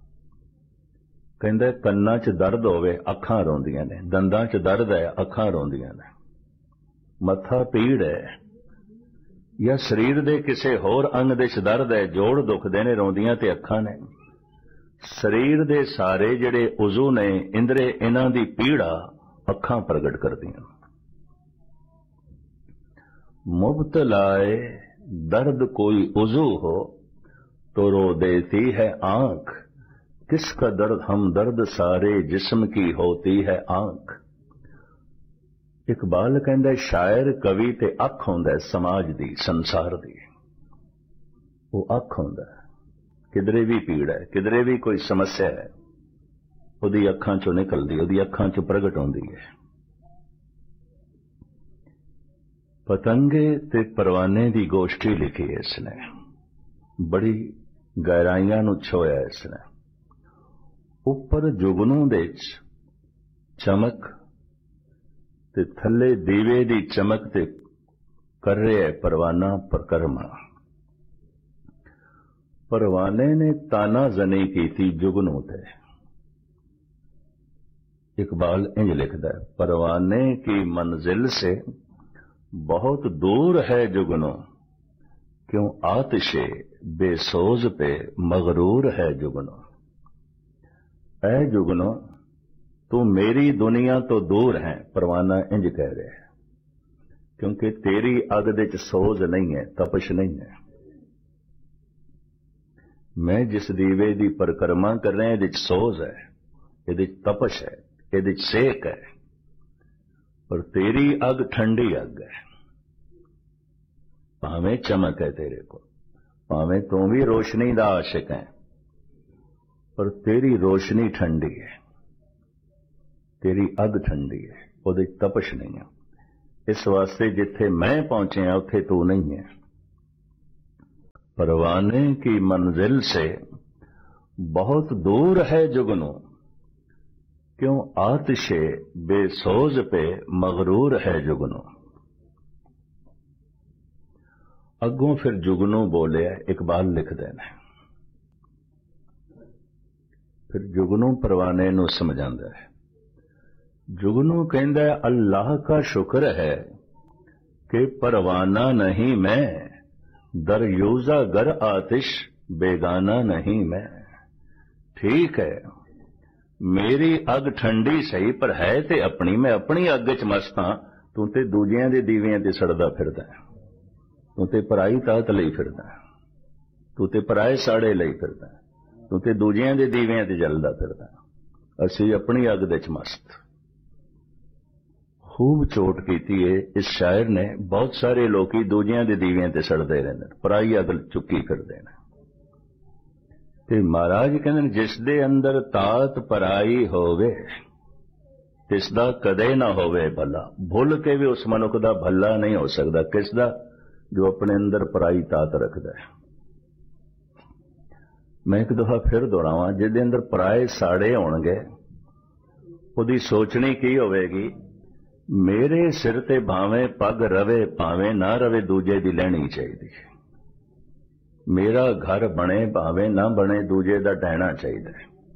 कहंदा कन्नां च दर्द होवे अखां रोंदियां ने, दंदां च दर्द है अखां रोंदियां ने, मत्था पीड़ है या शरीर दे किसे होर अंग दे च दर्द है, जोड़ दुखदे ने रोंदियां ते अखां ने। शरीर दे सारे जिहड़े उजू ने इंद्रे इन्हां दी पीड़ा अखां प्रगट करदियां। मुब्तलाए दर्द कोई उजू हो तो रो देती है आंख। किसका दर्द हम दर्द सारे जिस्म की होती है आंख। इकबाल कहंदा शायर कवि ते अख हुंदा समाज दी, संसार दी। वो अख हुंदा किधरे भी पीड़ है, किधरे भी कोई समस्या है, उहदी अखां चों निकलदी, उहदी अखां चों प्रगट होंदी है। पतंगे ते परवाने दी गोष्ठी लिखी है इसने, बड़ी गहराइयां नूं छोया इसने। उपर जुगनू दे चमक ते थले दीवे दी चमक ते कर रहा है परवाना परकरमा। परवाने ने ताना जनी की थी जुगनू ते। इकबाल इंज लिखदा है परवाने की मंजिल से बहुत दूर है जुगनू, क्यों आतिशे बेसोज पे मगरूर है जुगनू। ऐ जुगनू तू मेरी दुनिया तो दूर है, परवाना इंज कह रहे हैं, क्योंकि तेरी अग दे च सोज नहीं है, तपश नहीं है। मैं जिस दीवे दी परिक्रमा कर रहे हैं ये सोज है, ये तपश है, ये सेक है, पर तेरी अग ठंडी अग है। भावें चमक है तेरे को, भावें तू भी रोशनी दा आशिक है, पर तेरी रोशनी ठंडी है। तेरी अग ठंडी है, ਉਹਦੇ तपश नहीं है। इस वास्ते जिथे मैं पहुंचे उथे तू नहीं है। परवाने की मंजिल से बहुत दूर है जुगनू, क्यों आतिशे बेसोज पे मगरूर है जुगनू। अगों फिर जुगनू बोलिया, इकबाल लिख देना। फिर जुगनू परवाने नू समझांदा है। जुगनू कहंदा है अल्लाह का शुक्र है कि परवाना नहीं मैं, दरयूजा गर आतिश बेगाना नहीं मैं। ठीक है मेरी अग ठंडी सही, पर है ते अपनी, मैं अपनी अग च मस्त हां, तू ते दूजियां दे दीवियां ते सड़दा फिरदा है। तू ते पराई ताकत लई फिरदा, तू ते पराए साड़े लई फिरदा, तू ते दूजियां दे दीवियां ते जलदा फिरदा, असीं अपनी अग दे च मस्त। खूब चोट कीती है इस शायर ने। बहुत सारे लोकी दूजियां दे दीवियां ते सड़दे रहिंदे, पराई अग चुक्की फिरदे ने। ते महाराज कहंदे जिस दे अंदर तात पराई होवे तिसदा कदे ना होवे भला। भुल के भी उस मनुख दा भला नहीं हो सकदा। किसदा? जो अपने अंदर पराई तात रखदा है। मैं एक दफा फिर दोहरावां, जिहदे अंदर पराए साड़े होणगे उहदी सोचनी की होवेगी, मेरे सिर ते भावें पग रवे भावें ना रवे, दूजे दी लैणी चाहिदी। मेरा घर बने भावें ना बने, दूजे दा ढहना चाहिदा।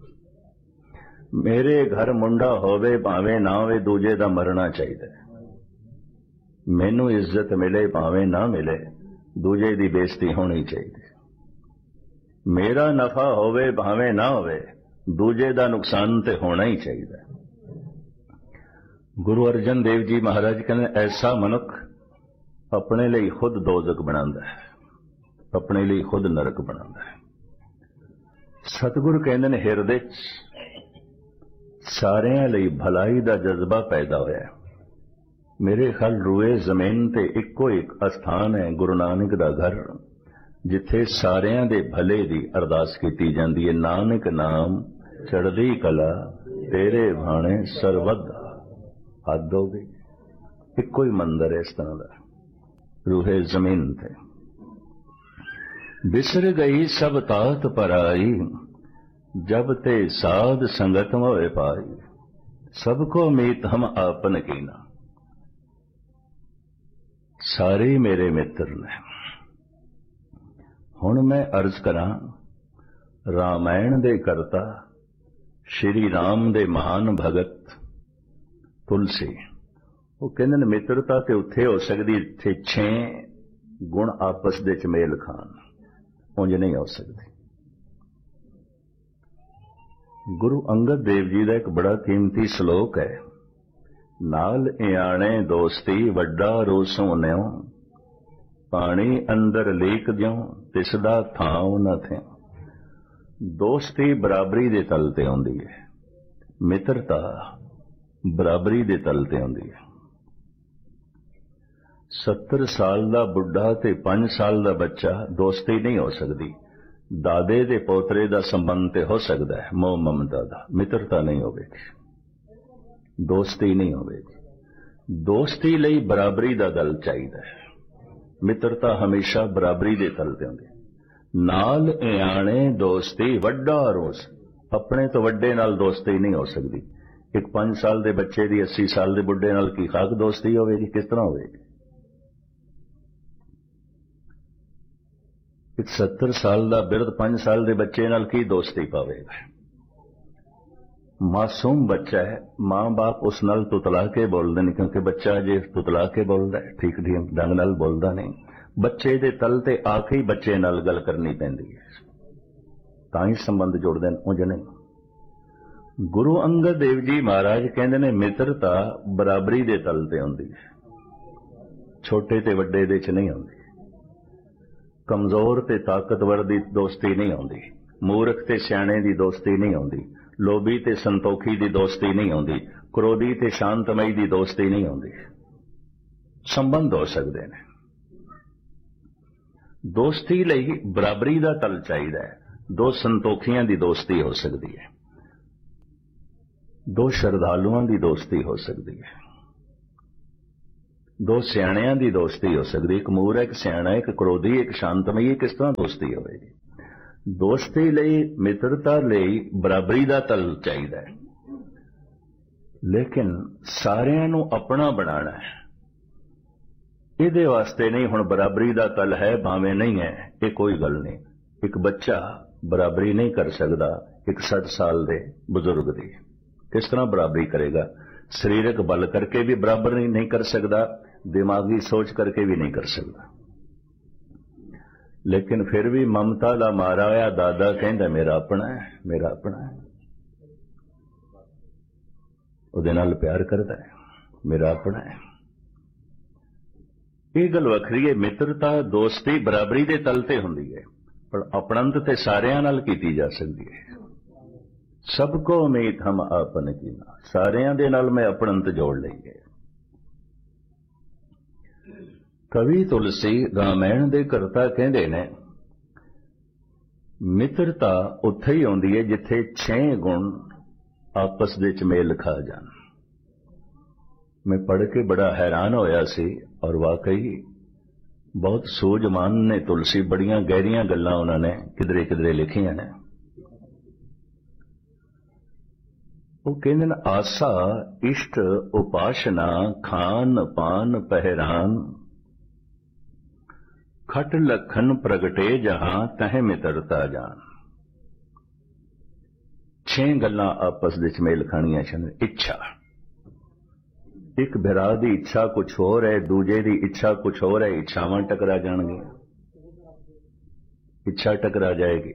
मेरे घर मुंडा होवे भावें ना होवे, दूजे दा मरना चाहिदा। मैनू इज्जत मिले भावें ना मिले, दूजे दी बेइज्जती होनी चाहिए। मेरा नफा होवे भावें ना होवे, दूजे दा नुकसान ते होना ही चाहिए। गुरु अर्जन देव जी महाराज कहते ऐसा मनुख अपने लिए खुद दोजक बनांदा है, अपने लिए खुद नरक बनांदा है। सतगुरु कहते ने हिरदे सारियां लई भलाई दा जज्बा पैदा होया। मेरे ख्याल रूए जमीन ते इको एक अस्थान है गुरु नानक दा घर, जिथे सारियां दे भले दी अरदास कीती जांदी है। नानक नाम चढ़दी कला तेरे भाणे सरवद। हद हो गई, इको ही मंदिर है इस तरह का रूहे जमीन थे। बिसर गई सब तात पराई, जब ते साध संगत मोए पाई। सबको मीत हम आपन कीना, सारे मेरे मित्र ने। हुण मैं अर्ज करां, रामायण दे करता श्री राम दे महान भगत तुलसी, वो कहंदे ने मित्रता ते उत्थे हो सकदी जिथे छे गुण आपस दे च मेल खान, उंज नहीं हो सकदी। गुरु अंगद देव जी का एक बड़ा कीमती श्लोक है, नाल इयाणे दोस्ती वड्डा रोसों न्यो, पानी अंदर लीक द्यों तिसदा थाव न थे। दोस्ती बराबरी दे तल ते आउंदी है, मित्रता बराबरी दे तल ते आउंदी है। सत्तर साल दा बुढ़ा ते पांच साल दा बच्चा दोस्ती नहीं हो सकती। दादे दे पोतरे दा संबंध ते हो सकता है, मोह ममता दा, मित्रता नहीं होगी, दोस्ती नहीं होगी। दोस्ती लई बराबरी दा दल चाहिए, मित्रता हमेशा बराबरी दे तल ते होंदी। नाल इयाणे दोस्ती वड्डा रोस, अपने तो वड्डे नाल दोस्ती नहीं हो सकती। एक पांच साल दे बच्चे दी अस्सी साल दे बुढ़े नाल की खाक दोस्ती होगी, किस तरह होगी। एक सत्तर साल दा बिरध पांच साल दे बच्चे नाल की दोस्ती पावेगा। मासूम बच्चा है, मां बाप उस नाल तुतला के बोलते नहीं, क्योंकि बच्चा जे तुतला के बोलता है, ठीक ठीक ढंग नाल बोलता नहीं। बच्चे दे तल ते आके ही बच्चे नाल गल करनी पैंदी है, तां ही संबंध जोड़दे ने, उंज नहीं। गुरु अंगद देव जी महाराज कहंदे ने मित्रता बराबरी दे तल ते हुंदी है, छोटे ते वड्डे दे च नहीं हुंदी। कमजोर ते ताकतवर दी दोस्ती नहीं होंदी, मूर्ख ते सियाणे दी दोस्ती नहीं होंदी, लोभी ते संतोखी दी दोस्ती नहीं होंदी, क्रोधी ते शांतमई दी दोस्ती नहीं होंदी। संबंध हो सकते हैं, दोस्ती लई बराबरी दा तल चाहिदा है। दो संतोखियां दी दोस्ती हो सकती है, दो श्रद्धालुओं की दोस्ती हो सकती है, दो सियाणियां की दोस्ती हो सकती, एक मूर्ख एक सियाणा, एक क्रोधी एक शांतमई, किस तरह दोस्ती होगी? दोस्ती लई मित्रता लई बराबरी का तल चाहिए, लेकिन सारियां नूं अपना बनाना है। इहदे वास्ते नहीं हुण बराबरी का तल है भावें नहीं है, ये कोई गल नहीं। एक बच्चा बराबरी नहीं कर सकता एक सठ साल दे बुजुर्ग दी, किस तरह बराबरी करेगा? शरीरक बल करके भी बराबर नहीं, नहीं कर सकता, दिमागी सोच करके भी नहीं कर सकता। लेकिन फिर भी ममता दा मारा होया दादा कहंदा मेरा अपना है, मेरा अपना है, उहदे नाल प्यार करता है, मेरा अपना है। ये गल वखरी है। मित्रता दोस्ती बराबरी दे तल ते हुंदी है, पर अपणंत ते सारियां नाल कीती जा सकदी है। सबको मीत हम आपन कीना, सारियां दे नाल मैं अपणंत जोड़ लईए। कवि तुलसी रामायण दे करता कहंदे ने मित्रता उत्थे ही आउंदी है जिथे छे गुण आपस विच मेल खा जान। मैं पढ़ के बड़ा हैरान होया सी, और वाकई बहुत सूझमान ने तुलसी, बड़ियां गहरियां गल्लां उन्होंने किधरे किधरे लिखियां ने। वो कहंदे ने आसा इष्ट उपासना खान पान पहरान खट लखन प्रगटे जहां तह मित्रता जान। छे गल्लां आपस विच मेल खाणियां छन। इच्छा, एक बिरा की इच्छा कुछ होर है, दूजे की इच्छा कुछ होर है, इच्छावां टकरा जाणगियां, इच्छा टकरा जाएगी।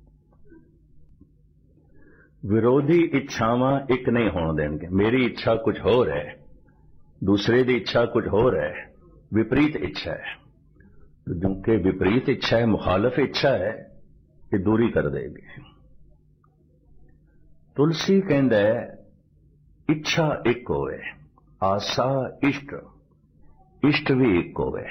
विरोधी इच्छावां एक नहीं होण देणगे। मेरी इच्छा कुछ होर है, दूसरे की इच्छा कुछ होर है, विपरीत इच्छा है। क्योंकि विपरीत इच्छा है, मुखालफ इच्छा है, ये दूरी कर देगी। तुलसी कहंदा है इच्छा एक होवे, आशा इष्ट, इष्ट भी एक होवे।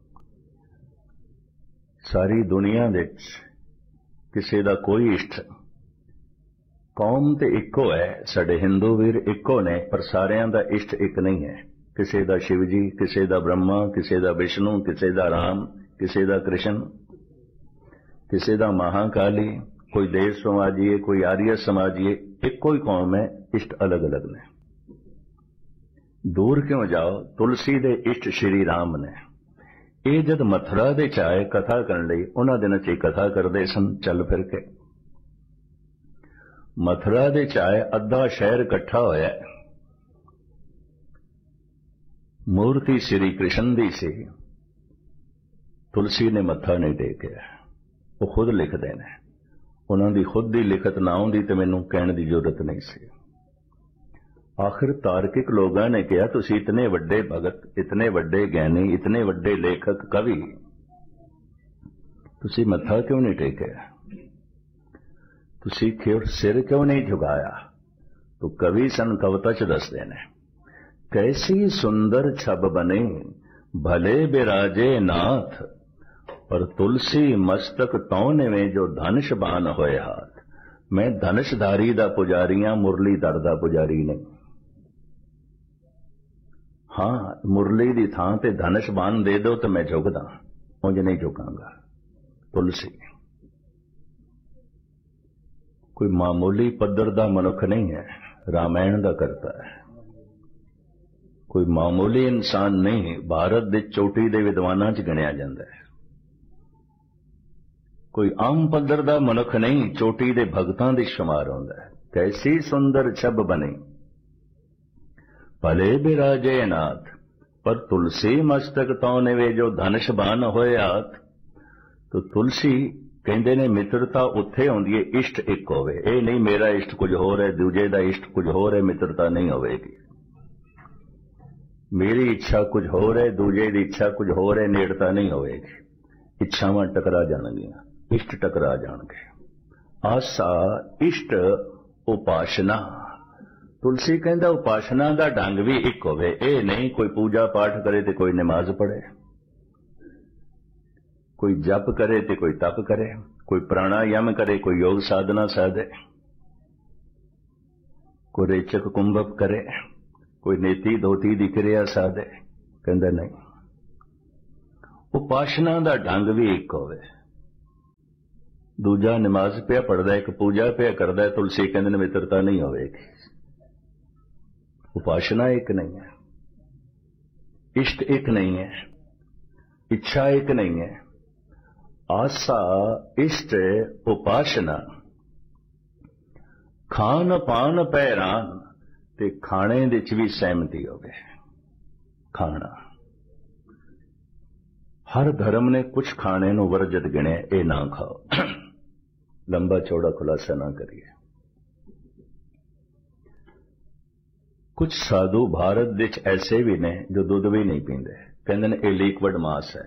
सारी दुनिया विच किसी दा कोई इष्ट, कौम ते इको है, साडे हिंदू वीर इको ने, पर सारियां दा इष्ट एक नहीं है। किसी दा शिव जी, किसी दा ब्रह्मा, किसी दा विष्णु, किसी दा राम, किसी दा कृष्ण, किसी दा महाकाली, कोई देश समाजीए, कोई आर्य समाजीए, इको ही कौम है, इष्ट अलग अलग ने। दूर क्यों जाओ, तुलसी दे इष्ट श्री राम ने। ये जद मथुरा दे चाहे कथा करने लई, उन्हां दिनां च कथा करदे सन चल फिर के। मथुरा दे चाहे अद्धा शहर इकट्ठा होया, मूर्ति श्री कृष्ण दी सी, तुलसी ने मत्था नहीं टेकिया। वो खुद लिखते हैं, उन्होंने खुद की लिखत ना आउंदी ते मैनूं कहण दी जरूरत नहीं सी। आखिर तार्किक लोगों ने कहा तुसी इतने वड्डे भगत, इतने वड्डे ज्ञानी, इतने वड्डे लेखक कवि, तुसी मत्था क्यों नहीं टेकिया, तुसी क्यों सिर क्यों नहीं झुकाया? तो कवि सन कविता च दसदे ने, कैसी सुंदर छब बने भले बिराजे नाथ, पर तुलसी मस्तक तौने में जो धनुष बान होए हाथ। मैं धनुषधारी दा पुजारियां, मुरलीधर दा पुजारी नहीं। हाँ, मुरली दी थां ते धनुष बान दे दो तो मैं झुकदा, उंज नहीं झुकांगा। तुलसी कोई मामूली पद्धर दा मनुख नहीं है, रामायण दा करता है। कोई मामूली इंसान नहीं, भारत दे चोटी दे विद्वानां च गिणिया जांदा है। कोई आम पद्धर दा मनुख नहीं, चोटी दे भगतां दे शुमार होंदा है। कैसी सुंदर छब बनी भले बिराजे नाथ, पर तुलसी मस्तक तौने वे जो धनुष बान होए हाथ। तो तुलसी कहंदे ने मित्रता उत्थे होंदी है इष्ट एक होवे। ये नहीं मेरा इष्ट कुछ होर है, दूजे दा इष्ट कुछ होर है, मित्रता नहीं होवेगी। मेरी इच्छा कुछ होर है, दूजे दी इच्छा कुछ होर है, नेड़ता नहीं होवेगी। इच्छावां टकरा जाणगियां, इष्ट टकरा जाणगे। आसा इष्ट उपासना, तुलसी कहंदा उपासना दा ढंग भी एक होवे। ये नहीं कोई पूजा पाठ करे ते कोई नमाज पढ़े, कोई जप करे ते कोई तप करे, कोई प्राणायाम करे, कोई योग साधना साधे। कोई रेचक कुंभक करे, कोई नेति धोती दी क्रिया साधे, कहंदा नहीं। उपासना दा ढंग भी एक होवे। दूजा नमाज पिया पढ़दा, एक पूजा पिया करदा, तुलसी कहंदे ने मित्रता नहीं होवेगी। उपासना एक नहीं है, इष्ट एक नहीं है, इच्छा एक नहीं है। आसा, इष्ट, उपासना, खान पान पैरान ते खाने दे च भी सहमति होवे। खाना हर धर्म ने कुछ खाने नूं वर्जित गिणिया, ये ना खाओ। लंबा चौड़ा खुलासा ना करिए। कुछ साधु भारत विच ऐसे भी ने जो दुध भी नहीं पींदे, कहंदे ने ये लिक्विड मास है।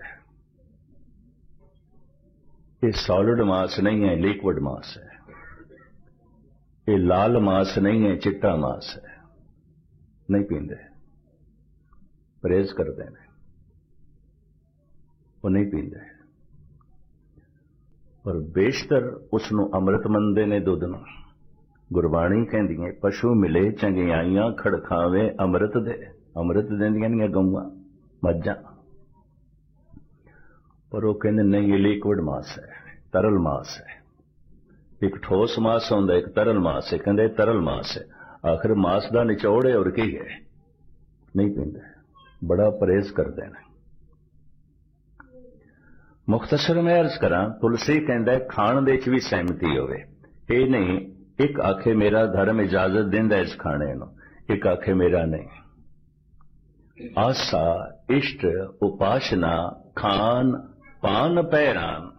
ये सॉलिड मास नहीं है, लिक्विड मास है। ये लाल मास नहीं है, चिट्टा मास है। नहीं पींदे, परहेज करते हैं, वो नहीं पींदे। और बेशतर उसनों अमृत मनदे ने दुध नूं। गुरबाणी कहंदी है, पशु मिले चंगियाइयां खड़ खावे अमृत दे। अमृत देंदियां ने गऊआं मज्जां, पर वो कहंदे नहीं, ये लिक्विड मास है, तरल मास है। एक ठोस मास होंदा, एक तरल मास है। कहंदे तरल मास है, आखिर मास दा निचोड़ है और की है। नहीं पींदे, बड़ा परहेज करते हैं। मुख्तसर मैं अर्ज करा, तुलसी कहंदा खाण दे च भी सहमति होवे। ये नहीं एक आखे मेरा धर्म इजाजत देंदा इस खाने नूं, एक आखे मेरा नहीं। आसा, इष्ट, उपासना, खान पान पैरान।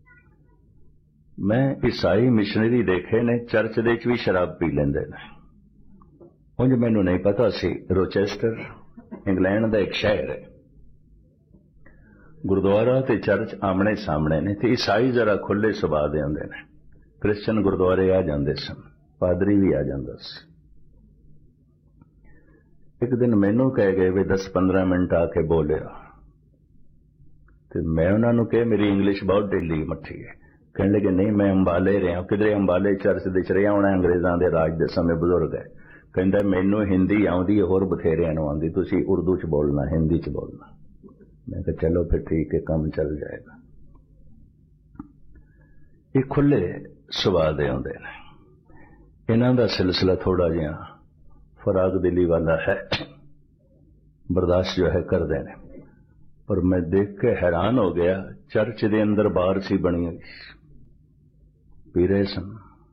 मैं ईसाई मिशनरी देखे ने चर्च दे च भी शराब पी लेंदे ने। उंज मैनू नहीं पता सी, रोचेस्टर इंग्लैंड दा एक शहर है, गुरुद्वारा ते चर्च आमने सामने ने, ते ईसाई जरा खुले सुभाव दे हुंदे ने। क्रिश्चन गुरुद्वारे आ जांदे सन, पादरी भी आ जांदा सी। एक दिन मैनू कह गए भी दस पंद्रह मिनट आके बोलिया, ते मैं उन्होंने कहा मेरी इंग्लिश बहुत ढिली मट्ठी है। कहने लगे नहीं, मैं अंबाले रहा, किधरे अंबाले चर्च दे रहा होना, अंग्रेजों के राज के समय बुजुर्ग है। कहता मैनू हिंदी आउंदी होर बथेरियां नूं आउंदी, तुसीं उर्दू च बोलना, हिंदी च बोलना। मैं कहा चलो फिर ठीक है, काम चल जाएगा। ये खुले सुभाव दे हुंदे ने। इन्हां दा सिलसिला थोड़ा जिहा फराग दिली वाला है, बर्दाश्त जो है कर देने। पर मैं देख के हैरान हो गया, चर्च दे अंदर बार सी बनी हुई, पी रहे सन।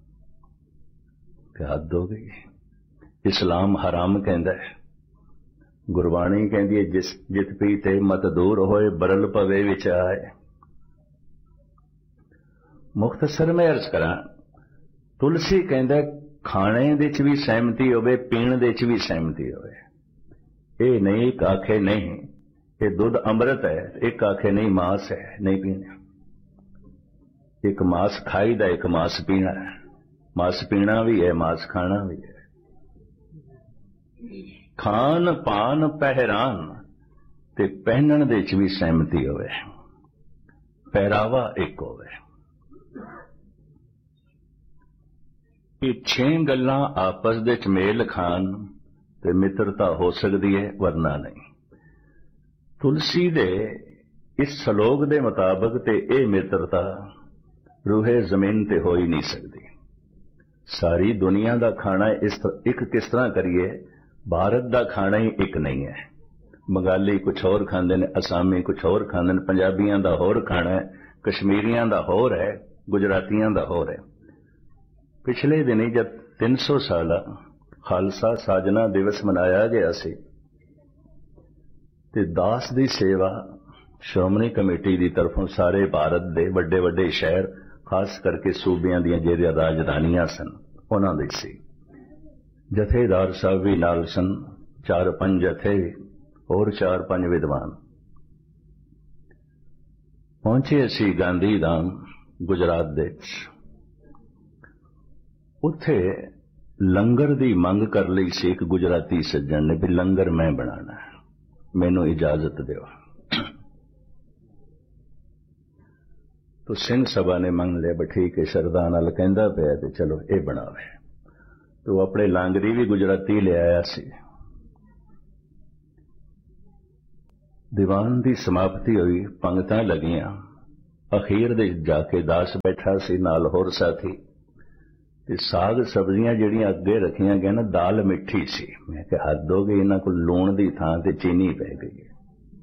कि हद हो गई। इस्लाम हराम कहंदा है, गुरबाणी कहंदी है जिस जित पीते मत दूर होए, बरल पवे विच आए। मुख्तसर में अर्ज करा, तुलसी कहंदा खाने दे च भी सहमति होवे, पीण दे च भी सहमति होवे। ये नहीं एक आखे नहीं ये दुध अमृत है, एक आखे नहीं मांस है, नहीं पीना। एक मांस खाईदा, एक मांस पीना है। मांस पीना भी है, मांस खाना भी है। खान पान पहरान ते पहनण दे च भी सहमति होवे, पहरावा एक होवे। ये छे गल्लां आपस दे च मेल खान ते मित्रता हो सकती है, वरना नहीं। तुलसी दे इस सलोग दे मुताबिक ते ए मित्रता रूहे जमीन ते हो ही नहीं सकती। सारी दुनिया दा खाना इस एक किस तरह करिए, भारत दा खाना ही एक नहीं है। बंगाली कुछ और खांदे ने, असामी कुछ और खांदे ने, पंजाबियां दा होर खाना है, कश्मीरियां दा होर है, गुजरातियां दा होर है। पिछले दिनी जब तीन सौ साल खालसा साजना दिवस मनाया गया सी, ते दास दी सेवा श्रोमणी कमेटी दी तरफों सारे भारत दे वड्डे वड्डे शहर, खास करके सूबियां दियां जेहड़ियां राजधानियां सन, उन्हां दी सी। जथेदार साहब भी नाल सन, चार पंज जथे और चार पंज विद्वान। पहुंचे असी गांधी धाम गुजरात दे, उत्थे लंगर दी मंग कर लई सी एक गुजराती सज्जन ने, भी लंगर मैं बनाना है, मैनू इजाजत दिओ। तो सिंह सभा ने मंग लिया, ठीक है, श्रद्धा नाल कहंदा पिया ते चलो ये बनावे। तो अपने लांगरी भी गुजराती ले आया सी। दीवान की समाप्ति हुई, पंगतां लगियां, अखीर दे जाके दास बैठा सी, नाल होर साथी, ते साग सब्जियां जिहड़ियां अगे रखियां गईयां ना, दाल मिठी सी। मैं कहा हद हो गई, इन्हां कोल लूण दी थां ते चीनी पै गई है।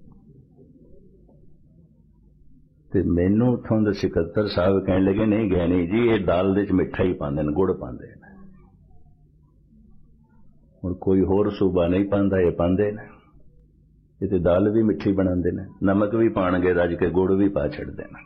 ते मैनू उत्थों दे सिकत्तर साहब कहण लगे, नहीं गैनी जी, ये दाल दे च मिठा ही पांदे ने, गुड़ पांदे ने, हुण कोई होर सूबा नहीं पांदा, ये पांदे ने, ये ते दाल भी मिठी बनांदे ने, नमक भी पाणगे रज के, गुड़ भी पा छड्डदे ने।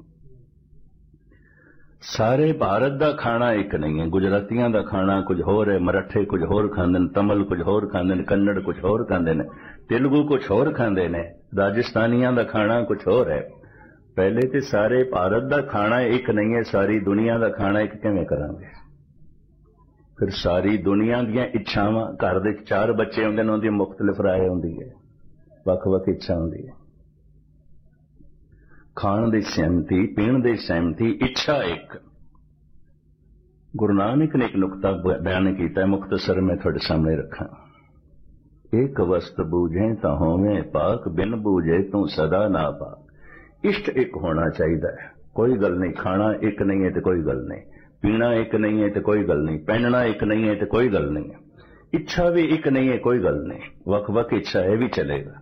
सारे भारत का खाना एक नहीं है। गुजरातियों का खाना कुछ होर है, मराठे कुछ होर खांदे ने, तमिल कुछ होर खांदे ने, कन्नड़ कुछ होर खांदे ने, तेलुगु कुछ होर खांदे ने, राजस्थानियों का खाना कुछ होर है। पहले तो सारे भारत का खाना एक नहीं है, सारी दुनिया का खाना एक किवें करांगे? फिर सारी दुनिया दी इच्छावां, घर दे चार बच्चे होंदे ने, उहदी मुख्तलिफ राय होंदी है, वख-वख इच्छा होंदी है, खाण दी सहमति, पीण दी सहमति, इच्छा एक। गुरु नानक ने एक नुकता बयान किया, मुख्तसर में थोड़े सामने रखा। एक वस्त बूझे तो होवे पाक, बिन बूझे तू सदा ना पाक। इष्ट एक होना चाहिए, कोई गल नहीं, खाना एक नहीं है तो कोई गल नहीं, पीना एक नहीं है तो कोई गल नहीं, पहनना एक नहीं है तो कोई गल नहीं, इच्छा भी एक नहीं है, कोई गल नहीं, वक वक इच्छा है भी चलेगा।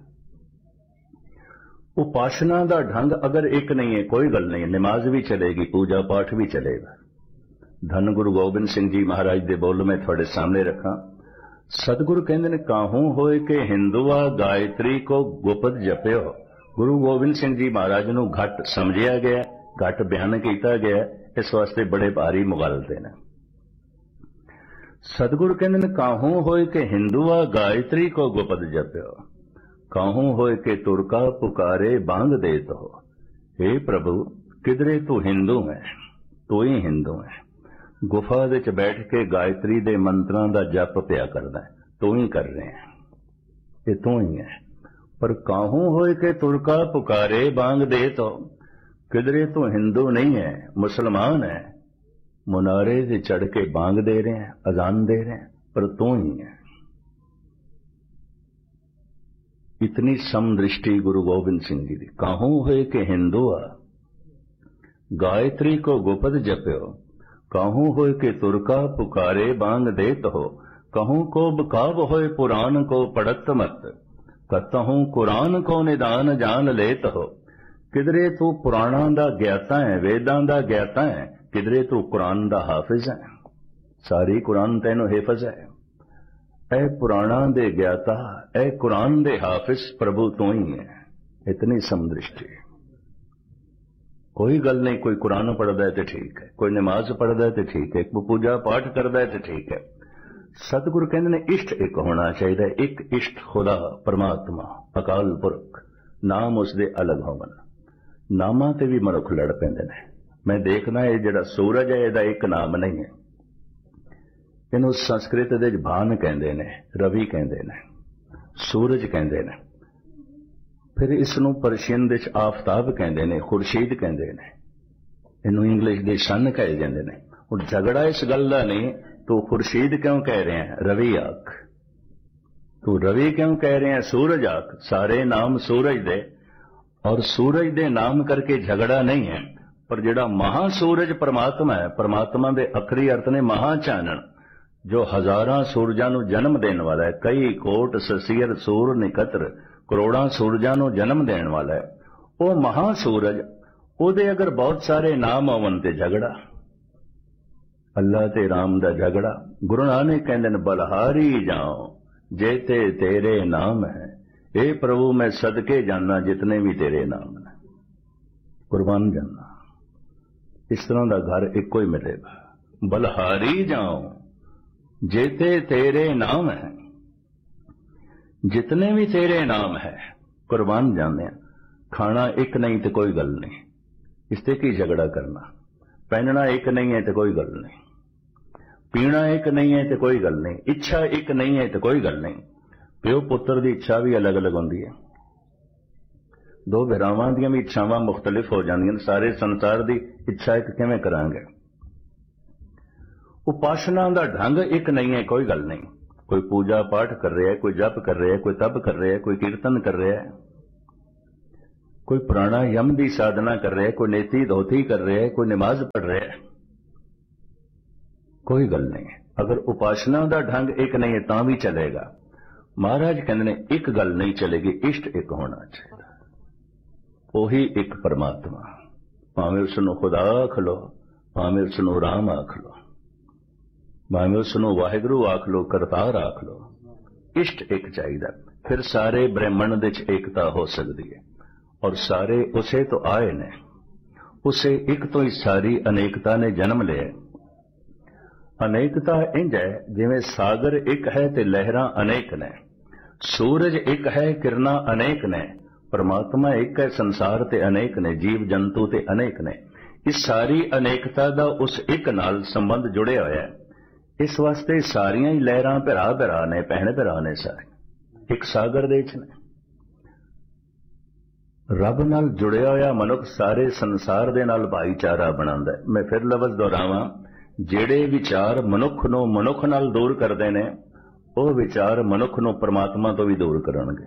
उपासना का ढंग अगर एक नहीं है, कोई गल नहीं, नमाज भी चलेगी, पूजा पाठ भी चलेगा। धन गुरु गोबिंद सिंह जी महाराज दे बोल मैं थोड़े सामने रखा। सतगुरु कहते ने, काहू होए के हिंदुआ गायत्री को गुपत जप्यो। गुरु गोबिंद सिंह जी महाराज नूं घट समझिया गया, घट बयान किया गया, इस वास्ते बड़े भारी मुगालते ने। सतगुरु कहते ने, काहू होए के हिंदुआ गायत्री को गुपत जप्यो, काहू होए के तुरका पुकारे बांग देत हो। हे प्रभु, किधरे तू हिंदू है, तू ही हिंदू है, गुफा विच बैठ के गायत्री दे मंत्रां दा जप पिया करदा है, तू ही कर रहे हैं, ये तू ही है। पर काहू होए के तुरका पुकारे बांग देत हो, किधरे तू हिंदू नहीं है, मुसलमान है, मुनारे से चढ़ के बांग दे रहे हैं, अजान दे रहे हैं, पर तू ही है। इतनी समदृष्टि गुरु गोबिंद सिंह जी की। काहू हुए के हिंदुआ गायत्री को गुपत जप्यो, काहू होए के तुरका पुकारे बांग देत हो। कहूं को बकाव होए पुराण को पढ़त मत, कतहूं कुरान को निदान जान लेत हो। किधरे तू पुराणा दा ज्ञाता है, वेदां दा ज्ञाता है, किधरे तू कुरान दा हाफिज है, सारी कुरान तैनू हिफज है। ऐ पुराणा दे ज्ञाता, ऐ कुरान दे हाफिज, प्रभु तू ही है। इतनी समदृष्टि। कोई गल नहीं, कोई कुरान पढ़ता है तो ठीक है, कोई नमाज पढ़ता है तो ठीक है, कोई पूजा पाठ करता है तो ठीक है। सतगुरु कहते ने इष्ट एक होना चाहिए, एक इष्ट खुदा परमात्मा अकाल पुरख, नाम उसदे अलग होवन। नामां ते भी मनुख लड़ पैंदे ने। मैं देखना ये जिहड़ा सूरज है, इहदा एक नाम नहीं है, इनू संस्कृत दे भान कहंदे ने, रवि कहंदे ने, सूरज कहंदे ने। फिर इसनू पर्शियन दे आफताब कहंदे ने, खुर्शीद कहंदे ने, इनू इंग्लिश दे सन कहे जांदे ने। हुण झगड़ा इस गल दा नहीं, तू खुर्शीद क्यों कह रहे हैं, रवि आख, तू रवि क्यों कह रहे हैं, सूरज आख। सारे नाम सूरज दे, और सूरज दे नाम करके झगड़ा नहीं है। पर जिहड़ा महासूरज परमात्मा है, परमात्मा दे अखरी अर्थ ने महाचानन, जो हजारां सूरजां नूं जन्म देने वाला है। कई कोट ससीर सूर निकत्र, करोड़ां सूरजां नूं जन्म देने वाला है। वो महासूरज, ओदे अगर बहुत सारे नाम होवन ते झगड़ा, अल्लाह ते राम दा झगड़ा। गुरु नानक कहंदे ने, बलहारी जाओ जेते तेरे नाम है। हे प्रभु, मैं सदके जाना जितने भी तेरे नाम है, कुर्बान जाना। इस तरह का घर एक ही मिलेगा। बलहारी जाओ जेते तेरे नाम है, जितने भी तेरे नाम है, कुर्बान जाने। खाना एक नहीं तो कोई गल नहीं, इससे की झगड़ा करना। पहनना एक नहीं है तो कोई गल नहीं, पीना एक नहीं है तो कोई गल नहीं, इच्छा एक नहीं है तो कोई गल नहीं। प्यो पुत्र की इच्छा भी अलग अलग होंदी है, दो भरावां दी भी इच्छावां मुख्तलिफ हो जांदियां। सारे संसार की इच्छा एक किवें करांगे? उपासना का ढंग एक नहीं है, कोई गल नहीं। कोई पूजा पाठ कर रहा है, कोई जप कर रहा है, कोई तप कर रहा है, कोई कीर्तन कर रहा है, कोई प्राणायाम की साधना कर रहा है, कोई नेति धोती कर रहा है, कोई नमाज पढ़ रहा है, कोई गल नहीं। अगर उपासना का ढंग एक नहीं है तां भी चलेगा। महाराज कहते ने एक गल नहीं चलेगी, इष्ट एक होना चाहिए, वही एक परमात्मा। भावें उसनों खुदा आख लो, भावें उसनों राम आख लो, भावें उसनों वाहिगुरु आख लो, करतार आख लो, इष्ट एक चाहिए। फिर सारे ब्रह्मण दे च एकता हो सकती है। और सारे उसे तो आए ने, उसे एक तो ही सारी अनेकता ने जन्म लिया। अनेकता इंज है जिवें सागर एक है ते लहरां अनेक ने, सूरज एक है किरना अनेक ने, परमात्मा एक है संसार ते अनेक ने, जीव जंतु ते अनेक ने। इस सारी अनेकता दा उस एक नाल संबंध जुड़े होया है। इस वास्ते सारियां ही लहरां भरा भरा ने, भैण भरा ने, सारे एक सागर दे च ने। रब नाल जुड़िया होया मनुख सारे संसार दे नाल भाईचारा बनांदा है। मैं फिर लफ्ज़ दोहरावां, ਜਿਹੜੇ विचार मनुख ਨੂੰ मनुख नाल दूर करते हैं, ਉਹ विचार मनुख ਨੂੰ परमात्मा तो भी दूर करनगे।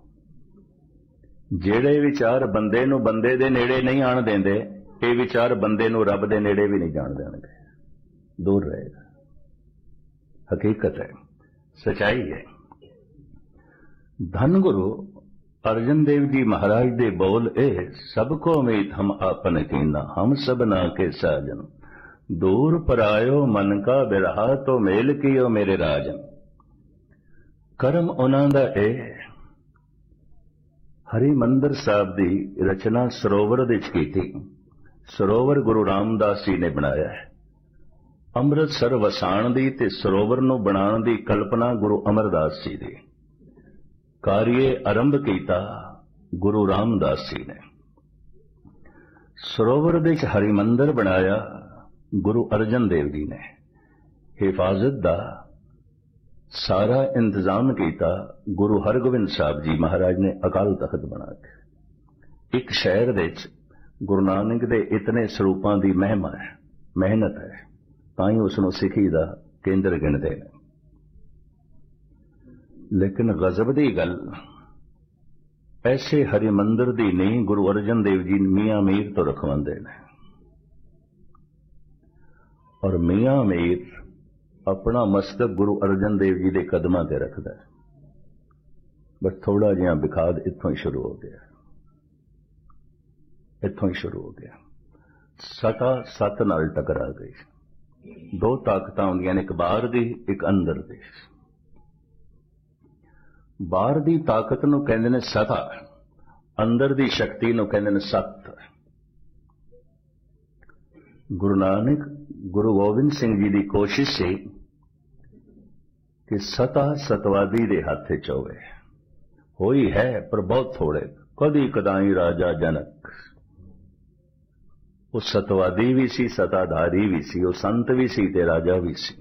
ਜਿਹੜੇ विचार बंदे ਨੂੰ बंदे ਦੇ नेड़े नहीं आण देंदे, ਇਹ विचार बंदे ਨੂੰ रब ਦੇ नेड़े भी नहीं जाण देणगे, दूर रहेगा। हकीकत है, सच्चाई है। धन गुरु अर्जन देव जी महाराज दे बोल ए, सबको मीत हम आपन कीना, हम सबना के साजन, दूर परायो मन का बिरहा, तो मेल कियो मेरे राजन। करम उन्हां दा ए हरिमंदर साहब दी रचना सरोवर दे च कीती। सरोवर गुरु रामदास जी ने बनाया है। अमृतसर वसाण दी ते सरोवर नूं बनाण दी कल्पना गुरु अमरदास जी दी। कार्य आरंभ किया गुरु रामदास जी ने। सरोवर दे च हरिमंदर बनाया गुरु अर्जन देव जी ने। हिफाजत दा सारा इंतजाम किया गुरु हरगोबिंद साहब जी महाराज ने अकाल तख्त बना के। एक शहर दे च गुरु नानक दे इतने स्वरूपां दी महिमा है, मेहनत है, ताई उसनों सिखी दा केंद्र गिणदे ने। लेकिन गजब दी गल, ऐसे हरिमंदर दी नहीं गुरु अर्जन देव जी मियां मीर तो रखवांदे ने। और मियां मीर अपना मस्तक गुरु अर्जन देव जी के कदमां ते रखदा है। बस थोड़ा जिहा विखाद इत्थों ही शुरू हो गया, इत्थों ही शुरू हो गया। सता सत नाल टकरा गई। दो ताकतां होंदियां ने, एक बाहर दी एक अंदर दी। बाहर दी ताकत नूं कहंदे ने सता, अंदर दी शक्ति नूं कहंदे ने सत। गुरु नानक गुरु गोबिंद सिंह जी की कोशिश सी कि सता सतवादी दे हाथ च होवे। होई है पर बहुत थोड़े, कदी कदाई राजा जनक। वो सतवादी भी सी, सताधारी भी सी, वो संत भी सी ते राजा भी सी।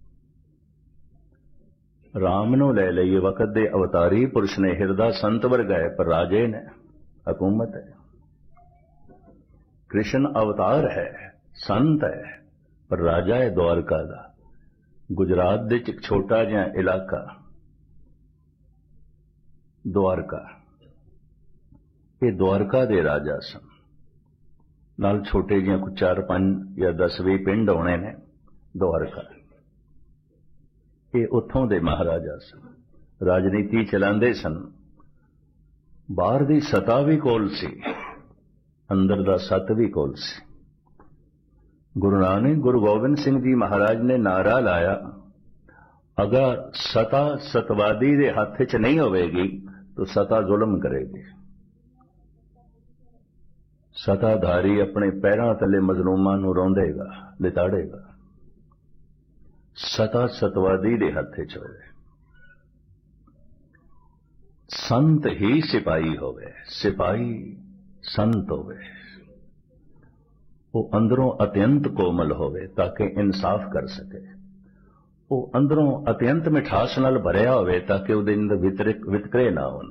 राम नूं लै लईए, वक्त दे अवतारी पुरुष ने, हिरदा संत वर्गा है पर राजे ने, हुकूमत है। कृष्ण अवतार है, संत है पर राजा है द्वारका दा। गुजरात दे एक छोटा जिहा इलाका द्वारका, ये द्वारका दे राजा सन। नाल छोटे जिहा कुछ चार पांच या दस भी पिंड होने ने द्वारका। ये उत्थों दे महाराजा सन, राजनीति चलांदे सन। बाहर दी सता भी कोल सी, अंदर दा सत भी कोल सी। गुरु नानक गुरु गोबिंद सिंह जी महाराज ने नारा लाया, अगर सता सतवादी दे हाथ च नहीं होवेगी तो सता जुल्म करेगी। सताधारी अपने पैरां तले मजलूमां नूं रोंदेगा, लिताड़ेगा। सता सतवादी दे हाथ च होवे। संत ही सिपाही होवे, सिपाही संत होवे। वो अंदरों अत्यंत कोमल होवे ताकि इंसाफ कर सके। वो अंदरों अत्यंत मिठास नाल भरिया होवे ताकि उहदे अंदर वितकरे ना होन।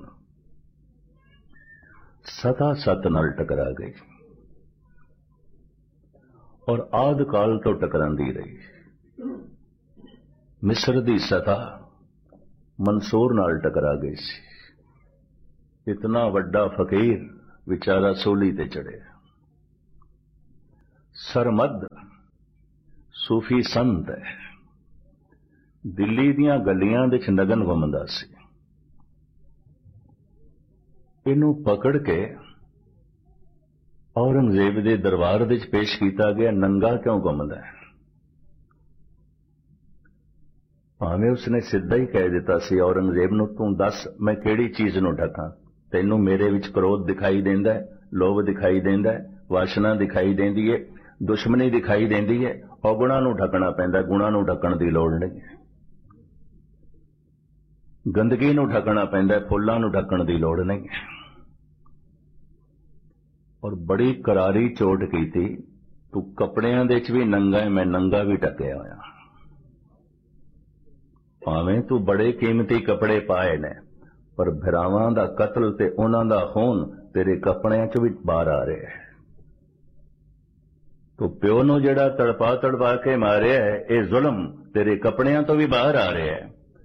सता सत नाल टकरा गई और आद काल तो टकरांदी रही। मिस्र दी सतह मंसूर नाल टकरा गई सी। इतना वड्डा फकीर विचारा सूली ते चढ़े। सरमद सूफी संत है, दिल्ली दियां गलियां दे च नगन घुमदा सी। इनू पकड़ के औरंगजेब दे दरबार दे च पेश किया गया। नंगा क्यों घुमदा है? भावें उसने सीधा ही कह दिता सी औरंगजेब नूं, तू दस मैं किहड़ी चीज नूं ढकां? तैनूं मेरे विच क्रोध दिखाई देंदा है, लोभ दिखाई देंदा है, वासना दिखाई देंदी है, दुश्मनी दिखाई देंदी है। औगुणां नूं ढकना पैंदा, गुणां नूं ढकण दी लोड़ नहीं। गंदगी नूं ढकना पैंदा, फुल्लां नूं ढकण दी लोड़ नहीं। और बड़ी करारी चोट कीती, तू कपड़ियां दे च भी नंगा है, मैं नंगा भी ढकिया होया। भावें तू बड़े कीमती कपड़े पाए ने, पर भरावां दा कतल ते उन्हां दा खून तेरे कपड़ियां च भी बाहर आ रहा है। तो प्यो नूं जिहड़ा तड़पा तड़पा के मारिया है, ये जुल्म तेरे कपड़ियां तो भी बाहर आ रहा है।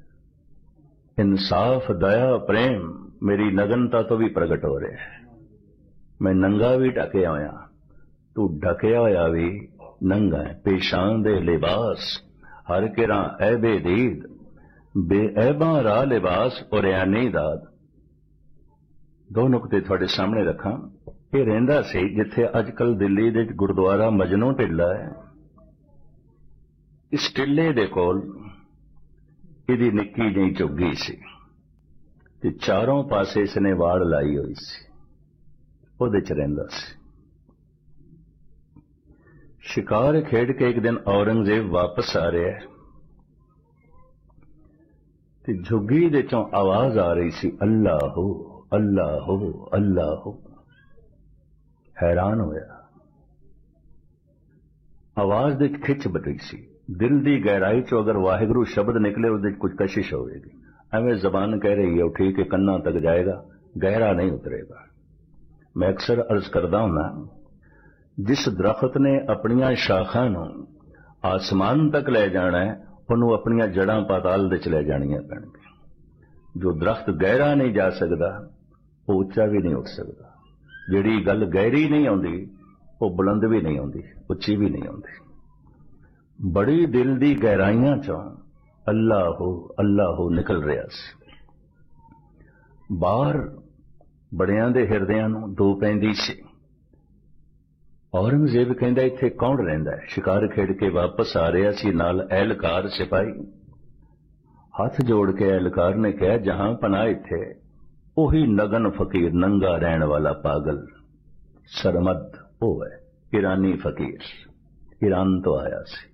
इंसाफ, दया, प्रेम मेरी नगनता तो भी प्रगट हो रहा है। मैं नंगा भी ढकिया होया, तू ढकिया होया भी नंगा है। पेशान दे लिबास हर किरा ऐबे दीद, बेऐबा रा लिबास और यानी दाद। दो नुकते थोड़े सामने रखा। ये रहिंदा सी जिथे अजकल दिल्ली दे गुरुद्वारा मजनू टिल्ला है। इस टिल्ले दे कोल इहदी निक्की जी झुग्गी सी ते चारों पासे इसने वाड़ लाई हुई सी। ਉਹਦੇ ਚ ਰਹਿੰਦਾ ਸੀ। शिकार खेड के एक दिन औरंगजेब वापस आ रहा है ते झुग्गी दे चों आवाज आ रही सी, अल्लाह हो अल्लाह हो अल्लाह हो। हैरान होया, आवाज दे खिच बड़ी सी। दिल दी गहराई चो अगर वाहिगुरू शब्द निकले उसदे कुछ कशिश होगी। एवं जबान कह रही है ठीक है, कन्ना तक जाएगा, गहरा नहीं उतरेगा। मैं अक्सर अर्ज करदा हुंदा, जिस दरख्त ने अपनियां शाखां नूं आसमान तक ले जाना है, उन्होंने अपनियां जड़ां पाताल दे च ले जानियां पैणगियां। जो दरख्त गहरा नहीं जा सकता, वो उच्चा भी नहीं उठ सकता। जिहड़ी गल गहरी नहीं आउंदी, वो बुलंद भी नहीं आउंदी, उच्ची भी नहीं आउंदी। बड़ी दिल दी गहराइयां चों अल्लाह हो अल्लाह हो निकल रहा सी। बाहर बड़ियां दे हिरदियां नूं दो पैंदी सी। औरंगजेब कहंदा इत्थे कौन रहिंदा है? शिकार खेड के वापस आ रहा सी, नाल एहलकार सिपाही। हाथ जोड़ के एहलकार ने कहा, जहां पनाह इत्थे ओही नगन फकीर, नंगा रहन वाला पागल सरमद वो है, ईरानी फकीर, ईरान तो आया सी।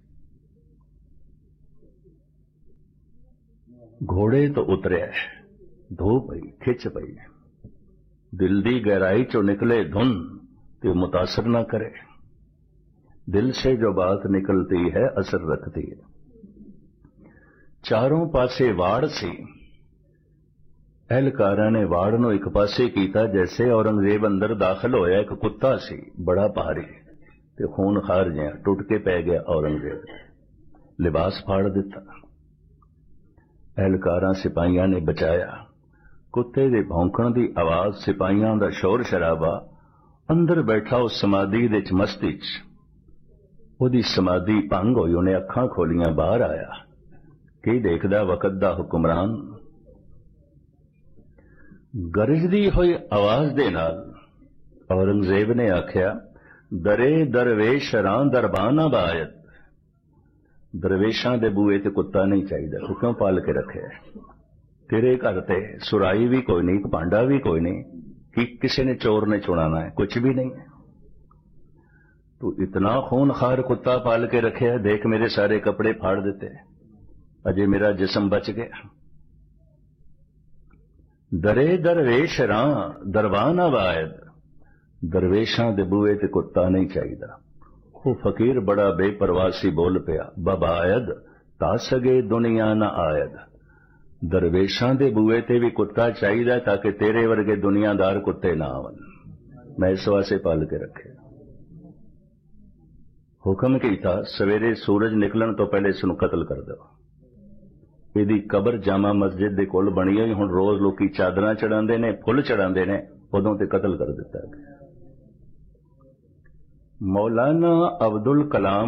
घोड़े तो उतरिया, धो पई, खिच पई। दिल दी गहराई चो निकले धुन तो मुतासर ना करे। दिल से जो बात निकलती है असर रखती है। चारों पासे वाड़ सी। एहलकारां ने वाड़ नूं एक पासे कीता, जैसे औरंगजेब अंदर दाखिल होया। एक कुत्ता सी बड़ा भारी ते खून खार जिहा, टुट के पै गया औरंगजेब। लिबास फाड़ दिता। एहलकारां सिपाहियां ने बचाया। कुत्ते दे भौंकण दी आवाज, सिपाहियां दा शोर शराबा। अंदर बैठा उस समाधि दे च मस्ती च, ओदी समाधि भंग होई। उन्हें अखां खोलियां, बाहर आया। की देखदा वकत दा हुक्मरान। गरजदी हुई आवाज दे नाल औरंगजेब ने आख्या, दरे दरवेश रां दरबाना बायत। दरवेशां दे बूए ते कुत्ता नहीं चाहिए, तू क्यों पाल के रखे? तेरे घर ते सुराई भी कोई नहीं, भांडा भी कोई नहीं, कि किसी ने चोर ने चुनाना है? कुछ भी नहीं है। तू इतना खून खार कुत्ता पाल के रखे है, देख मेरे सारे कपड़े फाड़ देते, अजय मेरा जिस्म बच गया। दरे दरवेश रां दरबान आवायद। दरवेशां दे बूए ते कुत्ता नहीं चाहिए। वो फकीर बड़ा बेपरवासी बोल पिया, बबायद ता सगे दुनिया ना आयद। दरवेशां दे बूए ते भी कुत्ता चाहिए ताकि तेरे वर्गे दुनियादार कुत्ते ना आवन। मैं इस वास्ते पाल के रखे। हुक्म कीता, सवेरे सूरज निकलन तो पहले इसनूं कतल कर दो। ਇਹਦੀ ਕਬਰ ਜਾਮਾ ਮਸਜਿਦ ਦੇ ਕੋਲ ਬਣੀ ਹੋਈ। ਹੁਣ ਰੋਜ਼ ਲੋਕੀ ਚਾਦਰਾਂ ਚੜਾਉਂਦੇ ਨੇ, ਫੁੱਲ ਚੜਾਉਂਦੇ ਨੇ, ਉਦੋਂ ਤੇ ਕਤਲ ਕਰ ਦਿੱਤਾ ਗਿਆ। ਮੌਲਾਨਾ ਅਬਦੁਲ ਕਲਾਮ